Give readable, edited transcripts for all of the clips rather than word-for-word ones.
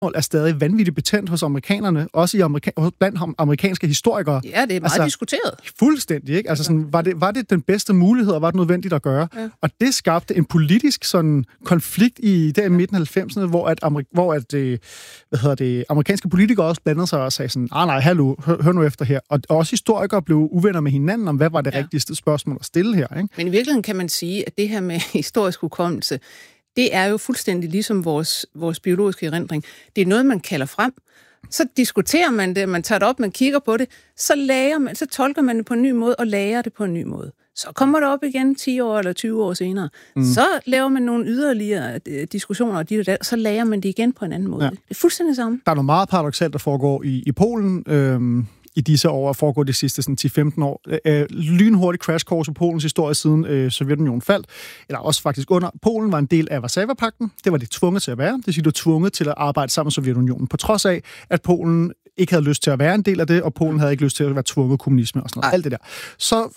er stadig vanvittigt betændt hos amerikanerne, også blandt amerikanske historikere. Ja, det er meget diskuteret. Fuldstændig, ikke? Altså sådan, var det den bedste mulighed, og var det nødvendigt at gøre? Ja. Og det skabte en politisk sådan konflikt i midten af 90'erne, hvor amerikanske politikere også blandede sig og sagde sådan, nej, hallo, hør nu efter her. Og også historikere blev uvenner med hinanden om, hvad var det rigtigste spørgsmål at stille her, ikke? Men i virkeligheden kan man sige, at det her med historisk hukommelse, det er jo fuldstændig ligesom vores biologiske erindring. Det er noget, man kalder frem. Så diskuterer man det, man tager det op, man kigger på det, så tolker man det på en ny måde og lærer det på en ny måde. Så kommer det op igen 10 år eller 20 år senere. Så laver man nogle yderligere diskussioner, og så lærer man det igen på en anden måde. Ja. Det er fuldstændig samme. Der er noget meget paradoksalt, der foregår i Polen, i disse år, foregår de sidste 10-15 år. Lynhurtigt crash course i Polens historie siden Sovjetunionen faldt, eller også faktisk under. Polen var en del af Warszawapagten. Det var de tvunget til at være. Det vil sige, de var tvunget til at arbejde sammen med Sovjetunionen, på trods af, at Polen ikke havde lyst til at være en del af det, og Polen havde ikke lyst til at være tvunget kommunisme og sådan noget. Alt det der. Så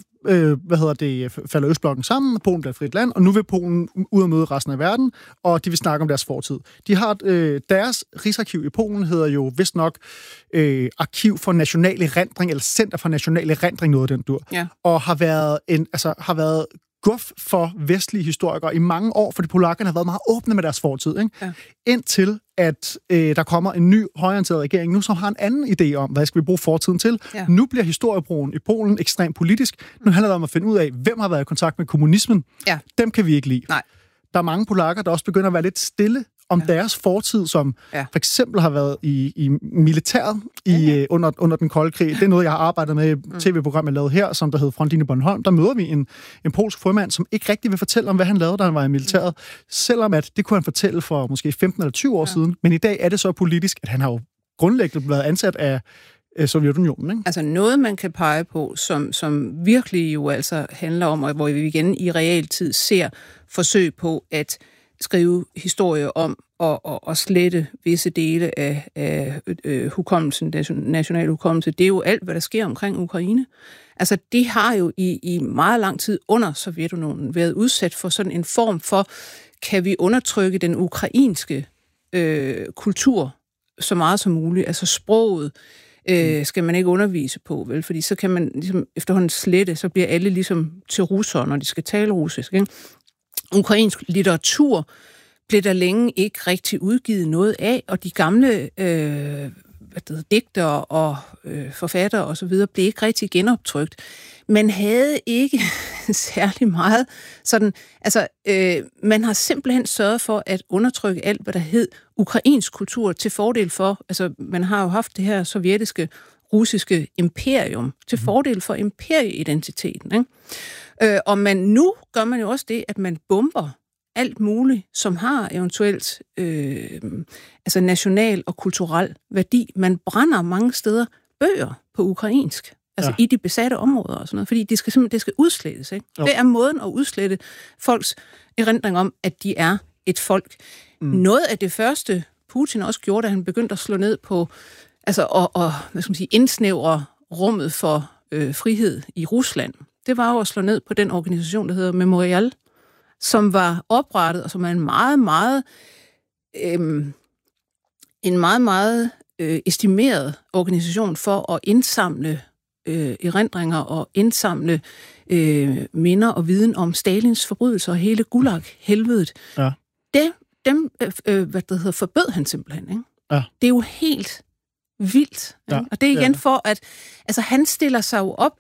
falder Østblokken sammen, Polen bliver et frit land, og nu vil Polen ud og møde resten af verden, og de vil snakke om deres fortid. De har deres rigsarkiv i Polen hedder jo vist nok Arkiv for National Erindring, eller Center for National Erindring, noget af den dur, og har været guf for vestlige historikere i mange år, fordi polakkerne har været meget åbne med deres fortid, ikke? Ja. Indtil at der kommer en ny højreorienteret regering nu, som har en anden idé om, hvad skal vi bruge fortiden til. Ja. Nu bliver historiebrugen i Polen ekstremt politisk. Nu handler det om at finde ud af, hvem har været i kontakt med kommunismen. Ja. Dem kan vi ikke lide. Nej. Der er mange polakker, der også begynder at være lidt stille om deres fortid, som for eksempel har været i militæret under den kolde krig. Det er noget, jeg har arbejdet med i tv-program, jeg lavede her, som der hed Frontlinje Bornholm. Der møder vi en polsk frømand, som ikke rigtig vil fortælle om, hvad han lavede, da han var i militæret. Selvom at det kunne han fortælle for måske 15 eller 20 år siden. Men i dag er det så politisk, at han har jo grundlæggende blevet ansat af Sovjetunionen, ikke? Altså noget, man kan pege på, som virkelig jo altså handler om, og hvor vi igen i realtid ser forsøg på at skrive historie om og slette visse dele af hukommelsen, national hukommelse. Det er jo alt, hvad der sker omkring Ukraine. Altså, det har jo i meget lang tid under Sovjetunionen været udsat for sådan en form for, kan vi undertrykke den ukrainske kultur så meget som muligt, altså sproget, skal man ikke undervise på, vel? Fordi så kan man ligesom efterhånden slette, så bliver alle ligesom til russere, når de skal tale russisk, ikke? Ukrainsk litteratur blev der længe ikke rigtig udgivet noget af, og de gamle digtere og forfattere og så videre blev ikke rigtig genoptrykt. Man havde ikke særlig meget sådan, altså man har simpelthen sørget for at undertrykke alt, hvad der hed ukrainsk kultur til fordel for, altså man har jo haft det her sovjetiske, russiske imperium til fordel for imperieidentiteten, ikke? Og nu gør man jo også det, at man bomber alt muligt, som har eventuelt altså national og kulturel værdi. Man brænder mange steder bøger på ukrainsk, altså i de besatte områder og sådan noget, fordi det skal udslettes, ikke? Det er måden at udslette folks erindring om, at de er et folk. Noget af det første, Putin også gjorde, da han begyndte at slå ned på, altså og hvad skal man sige, indsnævre rummet for frihed i Rusland, det var jo at slå ned på den organisation, der hedder Memorial, som var oprettet, og som er en meget estimeret organisation for at indsamle erindringer og indsamle minder og viden om Stalins forbrydelser og hele Gulag-helvedet. Ja. Dem forbød han simpelthen, ikke? Ja. Det er jo helt vildt. Ja. Og det er igen for, at altså, han stiller sig jo op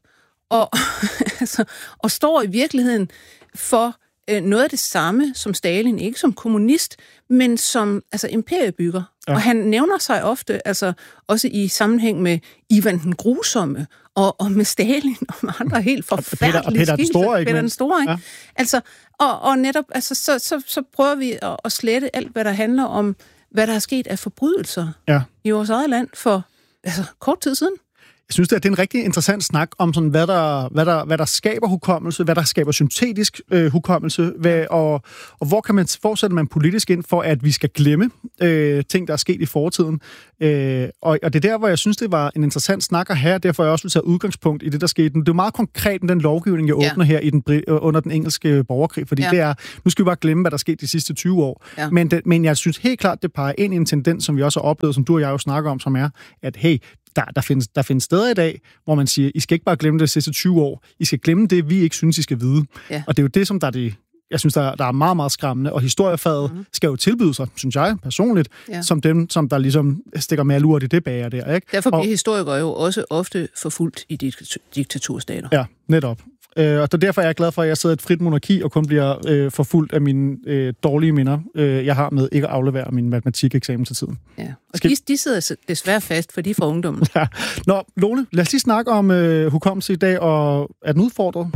og står i virkeligheden for noget af det samme som Stalin, ikke som kommunist, men som altså imperiebygger. Ja. Og han nævner sig ofte, altså også i sammenhæng med Ivan den Grusomme, og med Stalin og med andre helt forfærdelige Peter den Store, ikke? Peter den Store, ikke? Ja. Altså, og netop, altså, så prøver vi at slette alt, hvad der handler om, hvad der er sket af forbrydelser i vores eget land for kort tid siden. Jeg synes, at det er en rigtig interessant snak om, sådan, hvad der skaber hukommelse, hvad der skaber syntetisk hukommelse, og hvor sætter man politisk ind for, at vi skal glemme ting, der er sket i fortiden. Og det er der, hvor jeg synes, det var en interessant snak at have, derfor jeg også vil tage udgangspunkt i det, der skete. Det er meget konkret med den lovgivning, jeg åbner her under den engelske borgerkrig, fordi det er, nu skal vi bare glemme, hvad der skete de sidste 20 år. Ja. Men jeg synes helt klart, det peger ind i en tendens, som vi også har oplevet, som du og jeg jo snakker om, som er, at hey, der findes steder i dag, hvor man siger, I skal ikke bare glemme det sidste 20 år, I skal glemme det, vi ikke synes, I skal vide. Ja. Og det er jo det, som der er det, jeg synes, der er meget, meget skræmmende, og historiefaget skal jo tilbyde sig, synes jeg personligt, som dem, som der ligesom stikker med alurt i det bager der. Ikke? Derfor bliver historikere jo også ofte forfulgt i diktaturstater. Ja, netop. Og derfor er jeg glad for, at jeg sidder i et frit monarki og kun bliver forfulgt af mine dårlige minder, jeg har med ikke at aflevere min matematikeksamen til tiden. Ja, og de sidder desværre fast, for de er for ungdommen. Ja. Nå, Lone, lad os lige snakke om hukommelse i dag, og er den udfordret?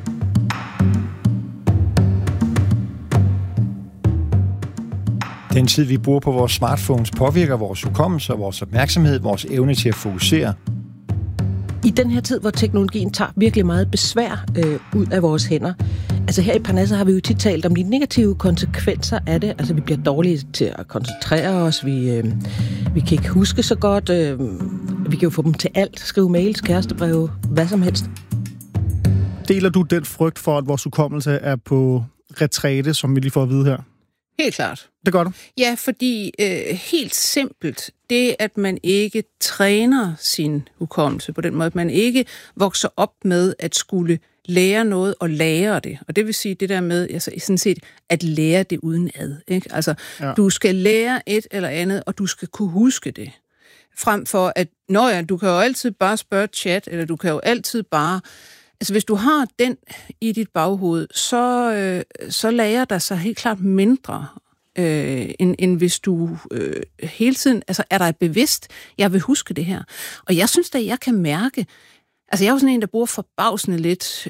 Den tid, vi bruger på vores smartphones, påvirker vores hukommelse og vores opmærksomhed, vores evne til at fokusere. I den her tid, hvor teknologien tager virkelig meget besvær ud af vores hænder. Altså her i Parnasset har vi jo tit talt om de negative konsekvenser af det. Altså vi bliver dårlige til at koncentrere os, vi kan ikke huske så godt, vi kan jo få dem til alt, skrive mails, kærestebreve, hvad som helst. Deler du den frygt for, at vores hukommelse er på retræte, som vi lige får at vide her? Helt klart. Det gør du? Ja, fordi helt simpelt, det at man ikke træner sin hukommelse på den måde, at man ikke vokser op med at skulle lære noget og lære det. Og det vil sige det der med, altså sådan set, at lære det uden ad. Ikke? Altså, du skal lære et eller andet, og du skal kunne huske det. Frem for at, du kan jo altid bare spørge chat, eller du kan jo altid bare... Altså, hvis du har den i dit baghoved, så lærer der sig helt klart mindre, end hvis du hele tiden... Altså, er der bevidst, jeg vil huske det her? Og jeg synes da, jeg kan mærke... Altså, jeg er jo sådan en, der bruger forbavsende lidt...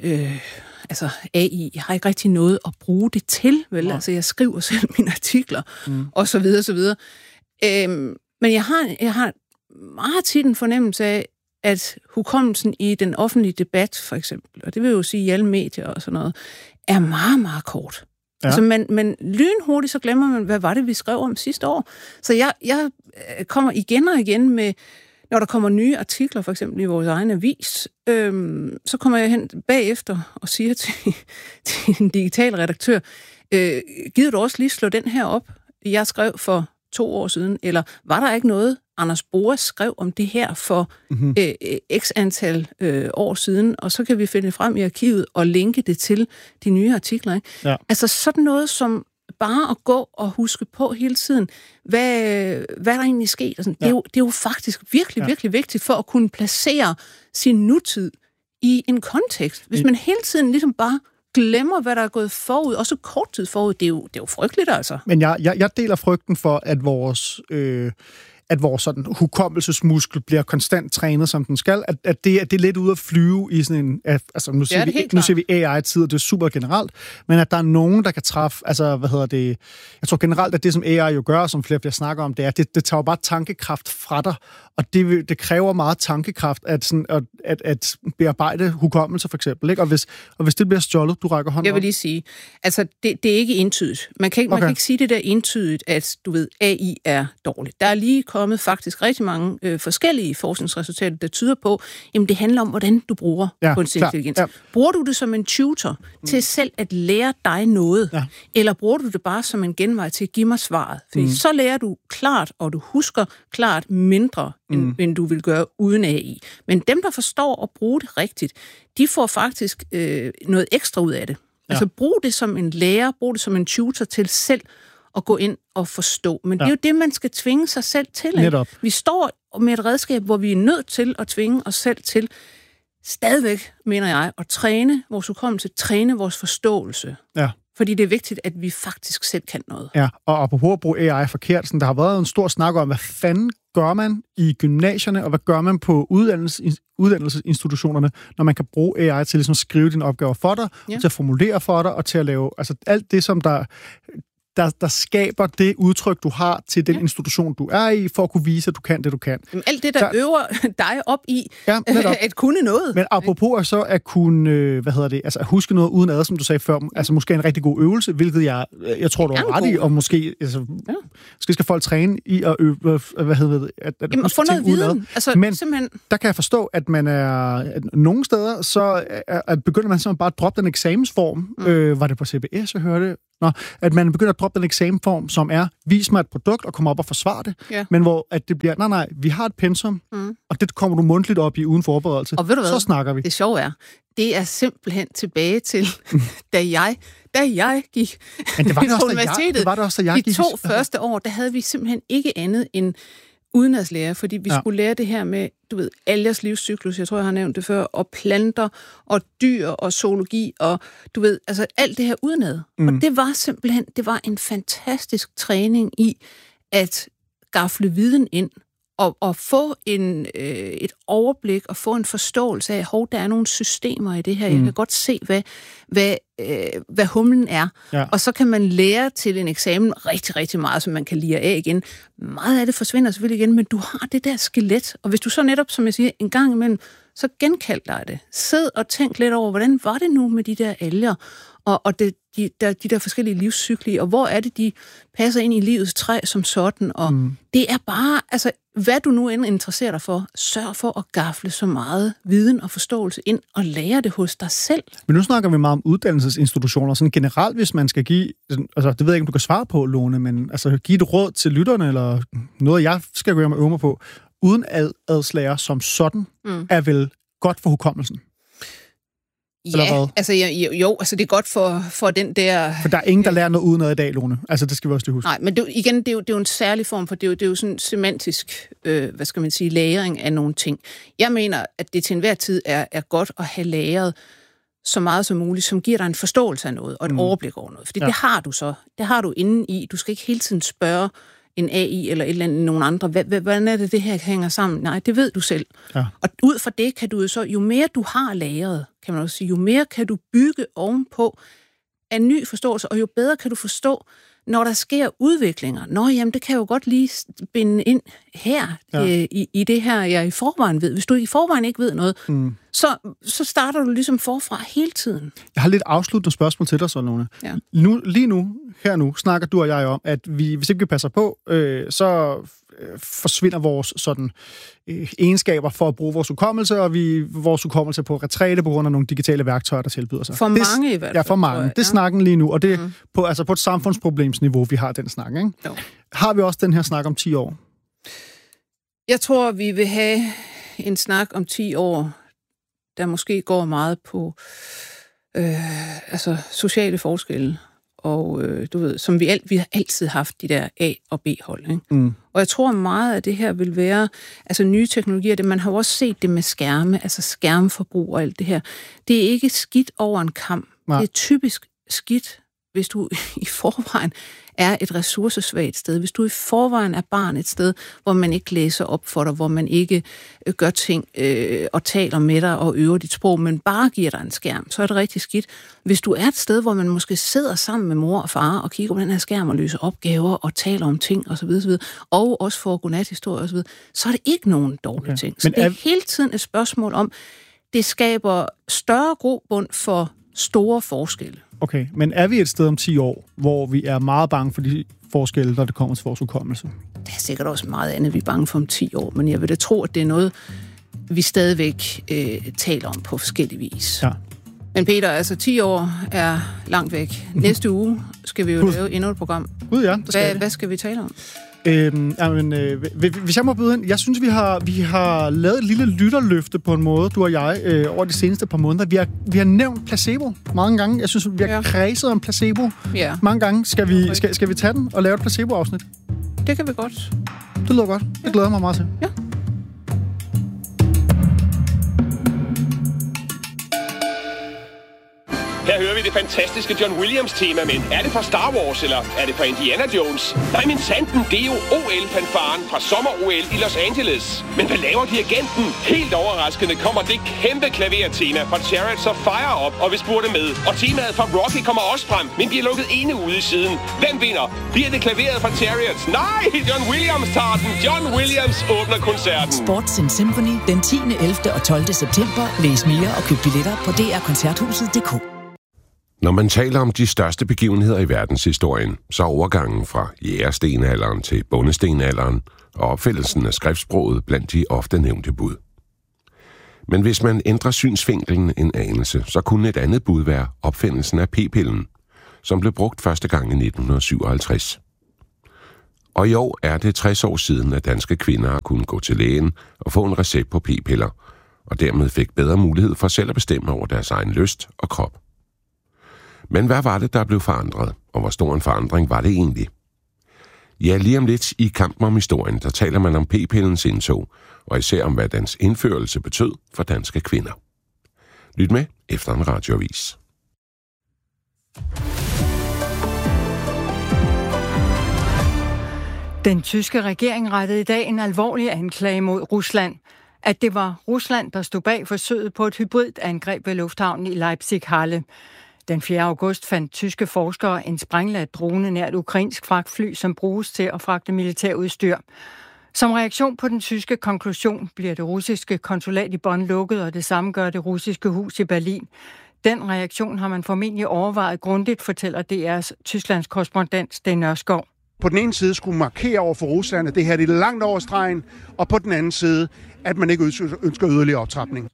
AI, jeg har ikke rigtig noget at bruge det til, vel? Ja. Altså, jeg skriver selv mine artikler, og så videre, så videre. Men jeg har meget tit en fornemmelse af, at hukommelsen i den offentlige debat, for eksempel, og det vil jo sige i alle medier og sådan noget, er meget, meget kort. Ja. Altså, man lynhurtigt, så glemmer man, hvad var det, vi skrev om sidste år. Så jeg kommer igen og igen med, når der kommer nye artikler, for eksempel i vores egen avis, så kommer jeg hen bagefter og siger til en digital redaktør, gider du også lige slå den her op, jeg skrev for 2 år siden, eller var der ikke noget, Anders Boas skrev om det her for x antal år siden, og så kan vi finde frem i arkivet og linke det til de nye artikler. Ikke? Ja. Altså sådan noget som bare at gå og huske på hele tiden, hvad der egentlig skete. Altså, det er jo faktisk virkelig, virkelig vigtigt for at kunne placere sin nutid i en kontekst. Hvis man hele tiden ligesom bare glemmer, hvad der er gået forud, også kort tid forud, det er jo frygteligt, altså. Men jeg deler frygten for, at vores sådan hukommelsesmuskel bliver konstant trænet, som den skal, at det er lidt ude at flyve i sådan en... Altså, nu ser vi AI-tid, og det er super generelt, men at der er nogen, der kan træffe... Altså, jeg tror generelt, at det, som AI jo gør, som flere snakker om, det er, det tager jo bare tankekraft fra dig, og det kræver meget tankekraft at bearbejde hukommelse, for eksempel. Ikke? Og hvis det bliver stjålet, du rækker hånden op. Jeg vil lige sige, altså, det er ikke entydigt. Man kan ikke sige det der entydigt, at du ved, AI er dårligt. Der er lige kommet faktisk rigtig mange forskellige forskningsresultater, der tyder på, jamen det handler om, hvordan du bruger kunstig intelligens. Ja. Bruger du det som en tutor til selv at lære dig noget, eller bruger du det bare som en genvej til at give mig svaret? Fordi så lærer du klart, og du husker klart mindre, end du vil gøre uden AI. Men dem, der forstår at bruge det rigtigt, de får faktisk noget ekstra ud af det. Ja. Altså brug det som en lærer, brug det som en tutor til selv at gå ind og forstå. Men det er jo det, man skal tvinge sig selv til. Vi står med et redskab, hvor vi er nødt til at tvinge os selv til stadigvæk, mener jeg, at træne vores hukommelse, træne vores forståelse. Ja. Fordi det er vigtigt, at vi faktisk selv kan noget. Ja, og apropos at bruge AI forkert, der har været en stor snak om, hvad fanden gør man i gymnasierne, og hvad gør man på uddannelsesinstitutionerne, når man kan bruge AI til ligesom at skrive dine opgaver for dig, til at formulere for dig, og til at lave altså alt det, som der der skaber det udtryk, du har til den institution, du er i, for at kunne vise, at du kan det, du kan. Jamen, alt det, der øver dig op i, at kunne noget. Men apropos så at kunne, altså at huske noget uden ad, som du sagde før, altså måske en rigtig god øvelse, hvilket jeg tror, du har ret i, og måske skal folk træne i at øve, at få noget viden. Altså, men simpelthen... der kan jeg forstå, at man at nogle steder, så begynder man simpelthen bare at droppe den eksamensform. Var det på CBS, jeg hørte? At man begynder at droppe den eksamensform, som er, vis mig et produkt og komme op og forsvare det. Ja. Men hvor at det bliver, nej, vi har et pensum, og det kommer du mundtligt op i uden forberedelse. Og ved du hvad? Så snakker vi. Det sjove er, det er simpelthen tilbage til, da jeg gik men det var det universitetet. Det var det også, da jeg gik. De 2 første år, der havde vi simpelthen ikke andet end udenadslære, fordi vi skulle lære det her med, du ved, algers livscyklus, jeg tror, jeg har nævnt det før, og planter, og dyr, og zoologi, og du ved, altså alt det her udenad. Og det var simpelthen, det var en fantastisk træning i at gafle viden ind, og få et overblik, og få en forståelse af, der er nogle systemer i det her. Jeg kan godt se, hvad humlen er. Ja. Og så kan man lære til en eksamen rigtig, rigtig meget, som man kan lire af igen. Meget af det forsvinder selvfølgelig igen, men du har det der skelet. Og hvis du så netop, som jeg siger, en gang imellem, så genkald dig det. Sid og tænk lidt over, hvordan var det nu med de der alger, og de der forskellige livscykler, og hvor er det, de passer ind i livets træ som sådan. Og det er bare, altså, hvad du nu end interesserer dig for, sørg for at gafle så meget viden og forståelse ind, og lære det hos dig selv. Men nu snakker vi meget om uddannelsesinstitutioner, sådan generelt, hvis man skal give, altså det ved jeg ikke, om du kan svare på, Lone, men altså give et råd til lytterne, eller noget, jeg skal gøre mig øve mig på, uden adslager som sådan, er vel godt for hukommelsen. Ja, altså jo, altså det er godt for den der... For der er ingen, der lærer noget uden noget i dag, Lone. Altså det skal vi også lige huske. Nej, men det er jo en særlig form, for det er jo sådan semantisk, hvad skal man sige, læring af nogle ting. Jeg mener, at det til enhver tid er godt at have læret så meget som muligt, som giver dig en forståelse af noget, og et overblik over noget. Fordi det har du så. Det har du inde i. Du skal ikke hele tiden spørge en AI eller et eller andet, nogen andre. Hvordan er det her hænger sammen? Nej, det ved du selv. Ja. Og ud fra det kan du jo så, jo mere du har læret, kan man også sige, jo mere kan du bygge ovenpå af ny forståelse, og jo bedre kan du forstå, når der sker udviklinger. Jamen, det kan jo godt lige binde ind her, i det her, jeg i forvejen ved. Hvis du i forvejen ikke ved noget, så starter du ligesom forfra hele tiden. Jeg har lidt afsluttende spørgsmål til dig, så Lone. Ja. Lige nu, snakker du og jeg om, at hvis ikke vi passer på, så forsvinder vores sådan egenskaber for at bruge vores hukommelse, og vores hukommelse på retræte på grund af nogle digitale værktøjer, der tilbyder sig. For mange i hvert fald. Ja, for mange. Det er snakken lige nu, og det er på et samfundsproblemsniveau, vi har den snak, ikke? Jo. Har vi også den her snak om 10 år? Jeg tror, vi vil have en snak om 10 år, der måske går meget på sociale forskelle. Og du ved, som vi har altid haft de der A- og B-hold. Ikke? Og jeg tror meget, at det her vil være, altså nye teknologier, man har jo også set det med skærme, altså skærmforbrug og alt det her. Det er ikke skidt over en kam. Nej. Det er typisk skidt, hvis du i forvejen er et ressourcesvagt sted. Hvis du i forvejen er barn et sted, hvor man ikke læser op for dig, hvor man ikke gør ting og taler med dig og øver dit sprog, men bare giver dig en skærm, så er det rigtig skidt. Hvis du er et sted, hvor man måske sidder sammen med mor og far og kigger på den her skærm og løser opgaver og taler om ting osv., og også får godnathistorier osv., så er det ikke nogen dårlige ting. Så det er hele tiden et spørgsmål om, det skaber større grobund for store forskelle. Okay, men er vi et sted om 10 år, hvor vi er meget bange for de forskelle, når det kommer til vores hukommelse? Der er sikkert også meget andet, vi er bange for om 10 år, men jeg vil da tro, at det er noget, vi stadigvæk taler om på forskellige vis. Ja. Men Peter, altså 10 år er langt væk. Næste uge skal vi jo lave endnu et program. Hvad skal vi tale om? Hvis jeg må byde ind, jeg synes, vi har lavet et lille lytterløfte på en måde, du og jeg, over de seneste par måneder. Vi har nævnt placebo mange gange. Jeg synes, vi har kredset om placebo mange gange. Skal vi tage den og lave et placebo-afsnit? Det kan vi godt. Det lyder godt. Det glæder mig meget til. Ja. Her hører vi det fantastiske John Williams-tema, men er det fra Star Wars, eller er det fra Indiana Jones? Nej, men sanden, det er jo OL-fanfaren fra sommer-OL i Los Angeles. Men hvad laver dirigenten? Helt overraskende kommer det kæmpe klavertema fra Chariots of Fire op, og vi spurgte med. Og temaet fra Rocky kommer også frem, men bliver lukket ene ude i siden. Hvem vinder? Bliver det klaveret fra Chariots? Nej, John Williams tager den. John Williams åbner koncerten. Sports in Symphony den 10., 11. og 12. september. Læs mere og køb billetter på drkoncerthuset.dk. Når man taler om de største begivenheder i verdenshistorien, så er overgangen fra jægerstenalderen til bondestenalderen og opfindelsen af skriftsproget blandt de ofte nævnte bud. Men hvis man ændrer synsvinkelen en anelse, så kunne et andet bud være opfindelsen af p-pillen, som blev brugt første gang i 1957. Og i år er det 60 år siden, at danske kvinder har kunnet gå til lægen og få en recept på p-piller, og dermed fik bedre mulighed for selv at bestemme over deres egen lyst og krop. Men hvad var det, der blev forandret, og hvor stor en forandring var det egentlig? Ja, lige om lidt i Kampen om historien, der taler man om p-pillens indtog, og især om, hvad dens indførelse betød for danske kvinder. Lyt med efter en radioavis. Den tyske regering rettede i dag en alvorlig anklage mod Rusland. At det var Rusland, der stod bag forsøget på et hybridangreb ved lufthavnen i Leipzig-Halle. Den 4. august fandt tyske forskere en sprængladt drone nær et ukrainsk fragtfly, som bruges til at fragte militærudstyr. Som reaktion på den tyske konklusion bliver det russiske konsulat i Bonn lukket, og det samme gør det russiske hus i Berlin. Den reaktion har man formentlig overvejet grundigt, fortæller DR's Tysklands korrespondent Sten Nørskov. På den ene side skulle markere over for Rusland, at det her er langt over stregen, og på den anden side, at man ikke ønsker yderligere optrapning.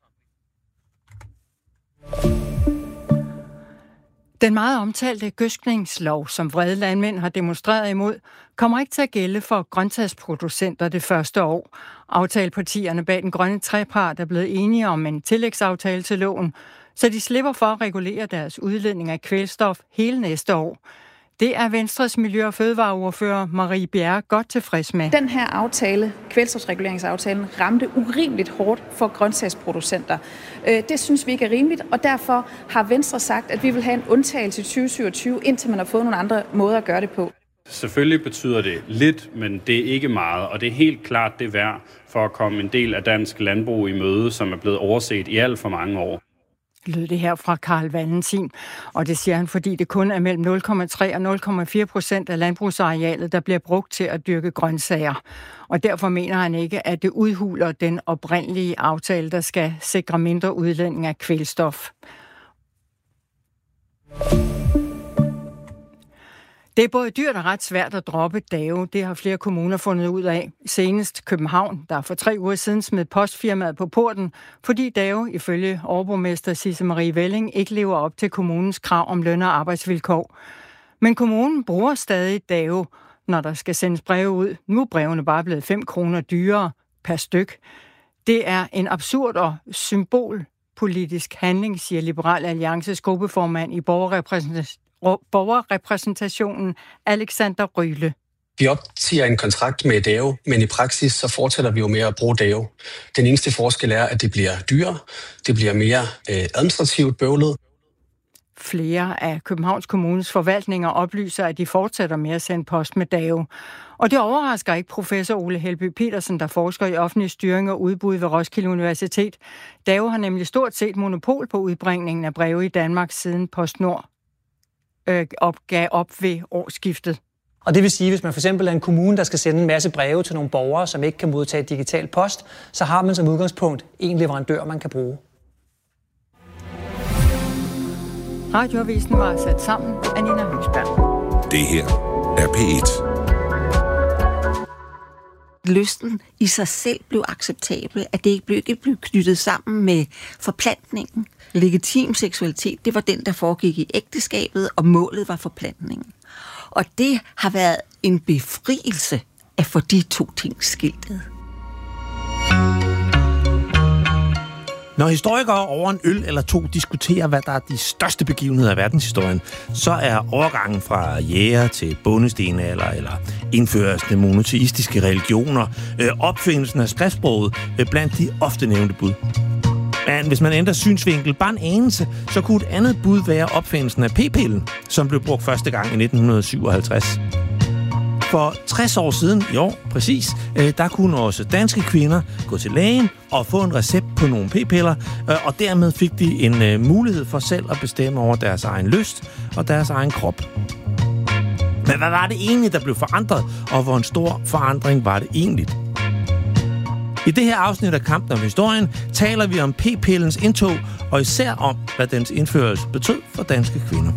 Den meget omtalte gødskningslov, som vrede landmænd har demonstreret imod, kommer ikke til at gælde for grøntsagsproducenter det første år. Aftalepartierne bag den grønne trepart er blevet enige om en tillægsaftale til loven, så de slipper for at regulere deres udledning af kvælstof hele næste år. Det er Venstres miljø- og fødevareordfører Marie Bjerre godt tilfreds med. Den her aftale, kvælstofreguleringsaftalen, ramte urimeligt hårdt for grøntsagsproducenter. Det synes vi ikke er rimeligt, og derfor har Venstre sagt, at vi vil have en undtagelse i 2027, indtil man har fået nogle andre måder at gøre det på. Selvfølgelig betyder det lidt, men det er ikke meget, og det er helt klart det værd for at komme en del af dansk landbrug i møde, som er blevet overset i alt for mange år. Lød det her fra Carl Valentin, og det siger han, fordi det kun er mellem 0,3 og 0,4% af landbrugsarealet, der bliver brugt til at dyrke grøntsager. Og derfor mener han ikke, at det udhuler den oprindelige aftale, der skal sikre mindre udledning af kvælstof. Det er både dyrt og ret svært at droppe DAO. Det har flere kommuner fundet ud af. Senest København, der for 3 uger siden smed postfirmaet på porten, fordi DAO, ifølge overborgmester Sisse Marie Velling, ikke lever op til kommunens krav om løn- og arbejdsvilkår. Men kommunen bruger stadig DAO, når der skal sendes breve ud. Nu er brevene bare blevet 5 kroner dyrere per styk. Det er en absurd og symbolpolitisk handling, siger Liberal Alliances gruppeformand i borgerrepræsentationen Alexander Ryle. Vi opsiger en kontrakt med DAO, men i praksis så fortsætter vi jo med at bruge DAO. Den eneste forskel er, at det bliver dyrere, det bliver mere administrativt bøvlet. Flere af Københavns Kommunes forvaltninger oplyser, at de fortsætter med at sende post med DAO. Og det overrasker ikke professor Ole Helby Petersen, der forsker i offentlig styring og udbud ved Roskilde Universitet. DAO har nemlig stort set monopol på udbringningen af breve i Danmark siden PostNord gav op ved årsskiftet. Og det vil sige, at hvis man for eksempel er en kommune, der skal sende en masse breve til nogle borgere, som ikke kan modtage digital post, så har man som udgangspunkt en leverandør, man kan bruge. Radioavisen var sat sammen af Nina Høgsberg. Det her er P1. Lysten i sig selv blev acceptabel, at det ikke blev knyttet sammen med forplantningen. Legitim seksualitet, det var den, der foregik i ægteskabet, og målet var forplantningen. Og det har været en befrielse at få de 2 ting skiltet. Når historikere over en øl eller 2 diskuterer, hvad der er de største begivenheder af verdenshistorien, så er overgangen fra jæger til bondestenalder eller indførelsen af monoteistiske religioner, opfindelsen af skriftsproget blandt de ofte nævnte bud. Men hvis man ændrer synsvinkel bare en anelse, så kunne et andet bud være opfindelsen af p-pillen, som blev brugt første gang i 1957. For 60 år siden, i år præcis, der kunne også danske kvinder gå til lægen og få en recept på nogle p-piller, og dermed fik de en mulighed for selv at bestemme over deres egen lyst og deres egen krop. Men hvad var det egentlig, der blev forandret, og hvor en stor forandring var det egentlig? I det her afsnit af Kampen om historien taler vi om p-pillens indtog, og især om, hvad dens indførelse betød for danske kvinder.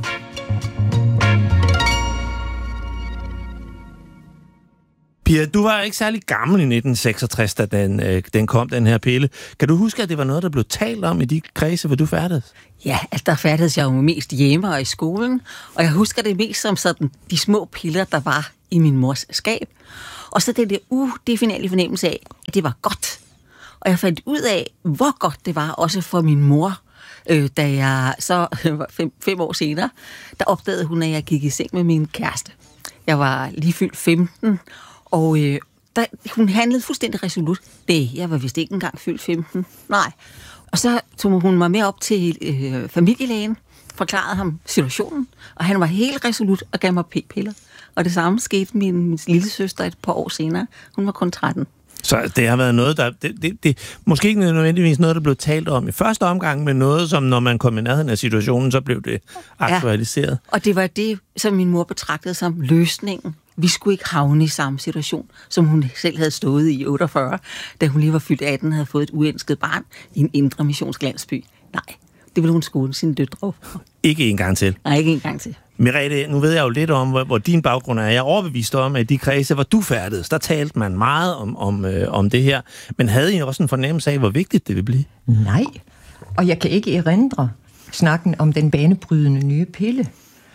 Pia, du var ikke særlig gammel i 1966, da den kom, den her pille. Kan du huske, at det var noget, der blev talt om i de kredse, hvor du færdedes? Ja, altså der færdedes jeg jo mest hjemme og i skolen, og jeg husker det mest som sådan de små piller, der var i min mors skab. Og så den der udefinerlige fornemmelse af, at det var godt. Og jeg fandt ud af, hvor godt det var, også for min mor, da jeg så 5 år senere, der opdagede hun, at jeg gik i seng med min kæreste. Jeg var lige fyldt 15, og hun handlede fuldstændig resolut. Jeg var vist ikke engang fyldt 15. Nej. Og så tog hun mig med op til familielægen, forklarede ham situationen, og han var helt resolut og gav mig p-piller. Og det samme skete med min lille søster et par år senere. Hun var kun 13. Så det har været noget, der... Det måske ikke nødvendigvis noget, der blev talt om i første omgang, men noget, som når man kom i nærheden af situationen, så blev det aktualiseret. Ja. Og det var det, som min mor betragtede som løsningen. Vi skulle ikke havne i samme situation, som hun selv havde stået i 48, da hun lige var fyldt 18 og havde fået et uønsket barn i en indre missionslandsby. Nej, det ville hun skåne sine døtre. Ikke en gang til. Nej, ikke en gang til. Merete, nu ved jeg jo lidt om, hvor din baggrund er. Jeg er overbevist om, at de kredse, hvor du færdedes, der talte man meget om det her. Men havde I også en fornemmelse af, hvor vigtigt det ville blive? Nej, og jeg kan ikke erindre snakken om den banebrydende nye pille.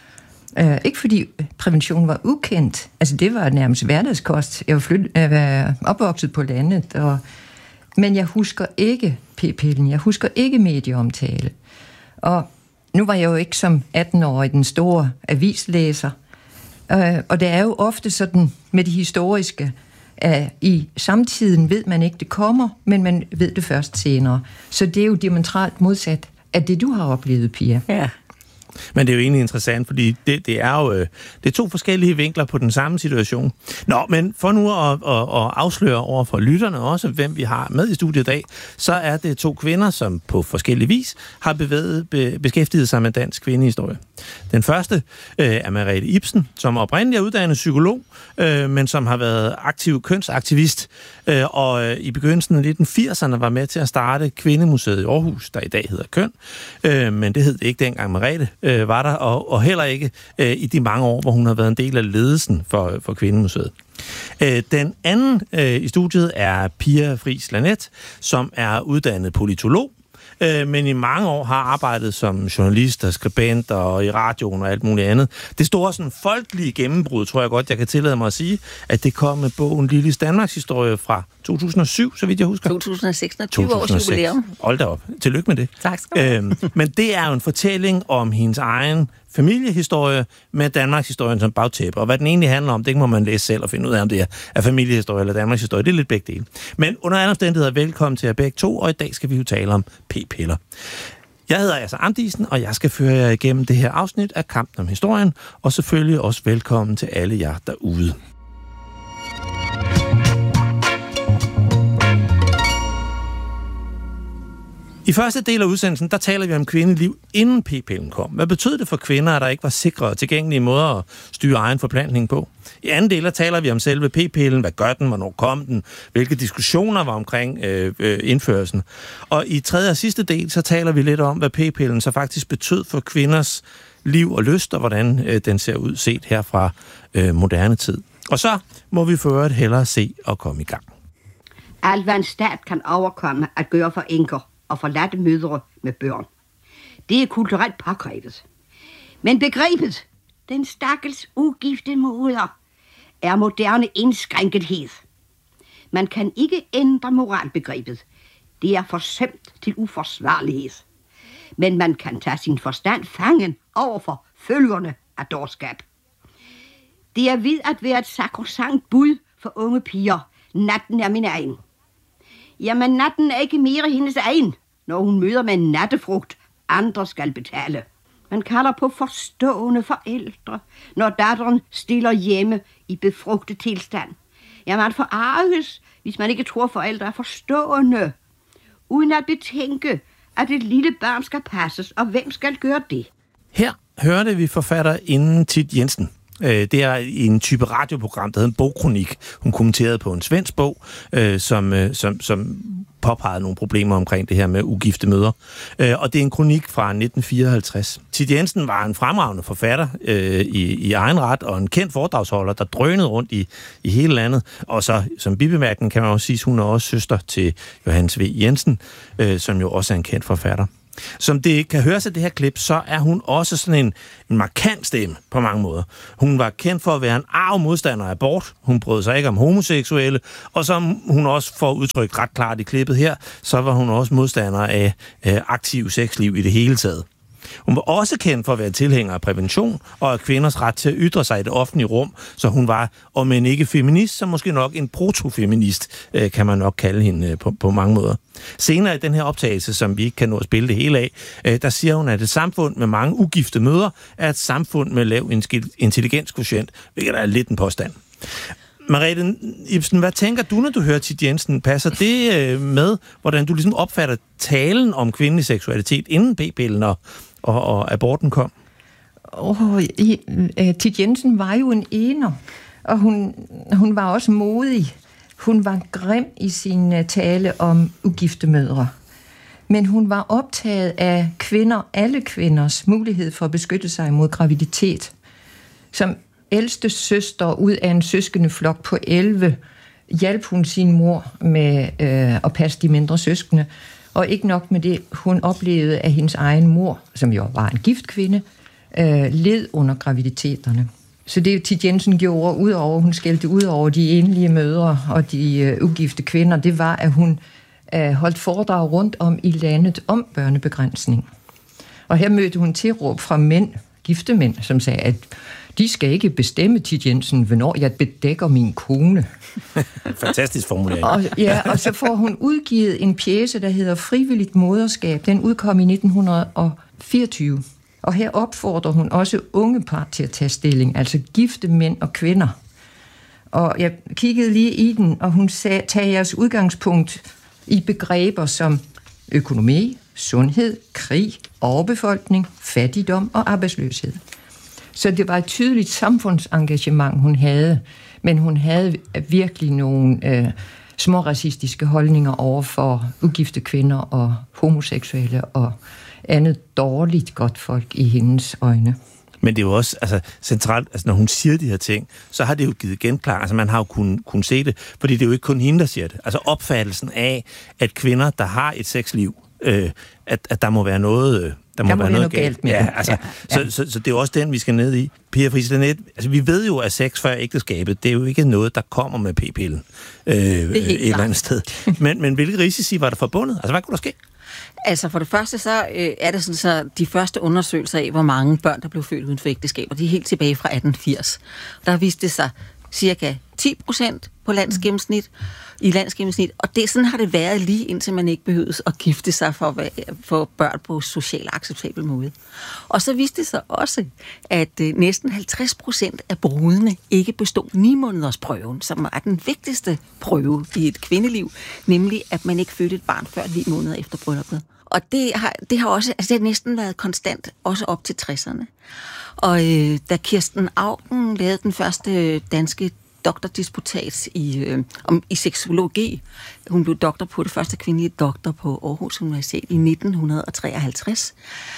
Ikke fordi prævention var ukendt. Altså, det var nærmest hverdagskost. Jeg var opvokset på landet, men jeg husker ikke p-pillen. Jeg husker ikke medieomtale. Og nu var jeg jo ikke som 18-årig den store avislæser. Og det er jo ofte sådan med det historiske, at i samtiden ved man ikke, det kommer, men man ved det først senere. Så det er jo diametralt modsat af det, du har oplevet, Pia. Ja. Men det er jo egentlig interessant, fordi det er jo det er 2 forskellige vinkler på den samme situation. Nå, men for nu at afsløre over for lytterne også, hvem vi har med i studiet i dag, så er det 2 kvinder, som på forskellig vis har beskæftiget sig med dansk kvindehistorie. Den første er Merete Ibsen, som oprindeligt er uddannet psykolog, men som har været aktiv kønsaktivist, og i begyndelsen af 1980'erne var med til at starte Kvindemuseet i Aarhus, der i dag hedder Køn, men det hed det ikke dengang Merete var der, og heller ikke i de mange år, hvor hun har været en del af ledelsen for Kvindemuseet. Den anden i studiet er Pia Friis Lanet, som er uddannet politolog, men i mange år har arbejdet som journalist og skribent og i radioen og alt muligt andet. Det store sådan folkelige gennembrud, tror jeg godt, jeg kan tillade mig at sige, at det kom med bogen Lillis Danmarks historie fra 2007, så vidt jeg husker. 2006, 20 års jubilæum. Hold da op. Tillykke med det. Tak skal du have. Men det er jo en fortælling om hendes egen familiehistorie med Danmarks historien som bagtæppe. Og hvad den egentlig handler om, det må man læse selv og finde ud af, om det er familiehistorie eller Danmarks historie. Det er lidt begge dele. Men under alle omstændigheder, velkommen til jer begge 2, og i dag skal vi jo tale om p-piller. Jeg hedder Asser Amdisen, og jeg skal føre jer igennem det her afsnit af Kampen om historien, og selvfølgelig også velkommen til alle jer derude. I første del af udsendelsen, der taler vi om kvindeliv inden p-pillen kom. Hvad betød det for kvinder, at der ikke var sikre og tilgængelige måder at styre egen forplantning på? I anden del, der taler vi om selve p-pillen. Hvad gør den? Hvornår kom den? Hvilke diskussioner var omkring indførelsen? Og i tredje og sidste del, så taler vi lidt om, hvad p-pillen så faktisk betød for kvinders liv og lyst, og hvordan den ser ud set her fra moderne tid. Og så må vi for øvrigt hellere se og komme i gang. Alt hvad en stat kan overkomme at gøre for enker og forladte mødre med børn. Det er kulturelt påkrævet. Men begrebet, den stakkels ugifte moder, er moderne indskrænkethed. Man kan ikke ændre moralbegrebet. Det er forsømt til uforsvarlighed. Men man kan tage sin forstand fangen over for følgerne af dårskab. Det er ved at være et sakrosankt bud for unge piger. Natten er min egen. Jamen, natten er ikke mere hendes egen, når hun møder med en nattefrugt, andre skal betale. Man kalder på forstående forældre, når datteren stiller hjemme i befrugtet tilstand. Ja, man forarges, hvis man ikke tror, forældre er forstående, uden at betænke, at et lille barn skal passes, og hvem skal gøre det? Her hørte vi forfatterinden Thit Jensen. Det er en type radioprogram, der hedder en bogkronik. Hun kommenterede på en svensk bog, som påpegede nogle problemer omkring det her med ugifte mødre. Og det er en kronik fra 1954. Thit Jensen var en fremragende forfatter i egen ret, og en kendt foredragsholder, der drønede rundt i hele landet. Og så som bibemærkning kan man også sige, hun er også søster til Johannes V. Jensen, som jo også er en kendt forfatter. Som det kan høres af det her klip, så er hun også sådan en markant stemme på mange måder. Hun var kendt for at være en arg modstander af abort. Hun brød sig ikke om homoseksuelle. Og som hun også får udtrykt ret klart i klippet her, så var hun også modstander af aktiv sexliv i det hele taget. Hun var også kendt for at være tilhænger af prævention og af kvinders ret til at ytre sig i det offentlige rum, så hun var, om end ikke feminist, så måske nok en protofeminist, kan man nok kalde hende på mange måder. Senere i den her optagelse, som vi ikke kan nå at spille det hele af, der siger hun, at et samfund med mange ugifte mødre er et samfund med lav intelligenskvotient, hvilket er lidt en påstand. Merete Ibsen, hvad tænker du, når du hører Thit Jensen? Passer det med, hvordan du ligesom opfatter talen om kvindelig seksualitet inden p-pillen og aborten kom? Thit Jensen var jo en ener, og hun var også modig. Hun var grim i sin tale om ugifte mødre. Men hun var optaget af alle kvinders mulighed for at beskytte sig mod graviditet. Som ældste søster ud af en søskendeflok på 11 hjalp hun sin mor med at passe de mindre søskende. Og ikke nok med det, hun oplevede, at hendes egen mor, som jo var en gift kvinde, led under graviditeterne. Så det Thit Jensen gjorde, hun skældte ud over de enlige mødre og de ugifte kvinder, det var, at hun holdt foredrag rundt om i landet om børnebegrænsning. Og her mødte hun tilråb fra mænd, gifte mænd, som sagde, at de skal ikke bestemme, Thit Jensen, hvornår jeg bedækker min kone. Fantastisk formulering. Og så får hun udgivet en pjece, der hedder Frivilligt moderskab. Den udkom i 1924. Og her opfordrer hun også unge par til at tage stilling, altså gifte mænd og kvinder. Og jeg kiggede lige i den, og hun sagde, tag jeres udgangspunkt i begreber som økonomi, sundhed, krig, overbefolkning, fattigdom og arbejdsløshed. Så det var et tydeligt samfundsengagement, hun havde, men hun havde virkelig nogle små racistiske holdninger over for ugifte kvinder og homoseksuelle og andet dårligt godt folk i hendes øjne. Men det er jo også centralt, når hun siger de her ting, så har det jo givet genklang. Altså man har jo kunnet se det, fordi det er jo ikke kun hende, der siger det. Altså opfattelsen af, at kvinder, der har et sexliv, at der må være noget... Der må være noget galt med Så det er jo også den, vi skal ned i. Pia Fris Laneth, vi ved jo, at sex før ægteskabet, det er jo ikke noget, der kommer med p-pillen et eller andet sted. Men hvilke risici var der forbundet? Altså, hvad kunne der ske? Altså for det første, så er det sådan, så de første undersøgelser af, hvor mange børn, der blev født uden for ægteskaber, de er helt tilbage fra 1880. Der viste det sig cirka 10% på landsgennemsnit, i landsgennemsnit, og sådan har det været lige indtil man ikke behøves at gifte sig for børn på socialt acceptabel måde. Og så viste det sig også, at næsten 50% af brudene ikke bestod 9-måneders prøven, som er den vigtigste prøve i et kvindeliv, nemlig at man ikke fødte et barn før 9 måneder efter brylluppet. Og det har også, det har næsten været konstant, også op til 60'erne. Og da Kirsten Auken lavede den første danske doktordisputat i seksologi. Hun blev doktor på det første kvindelige doktor på Aarhus Universitet i 1953.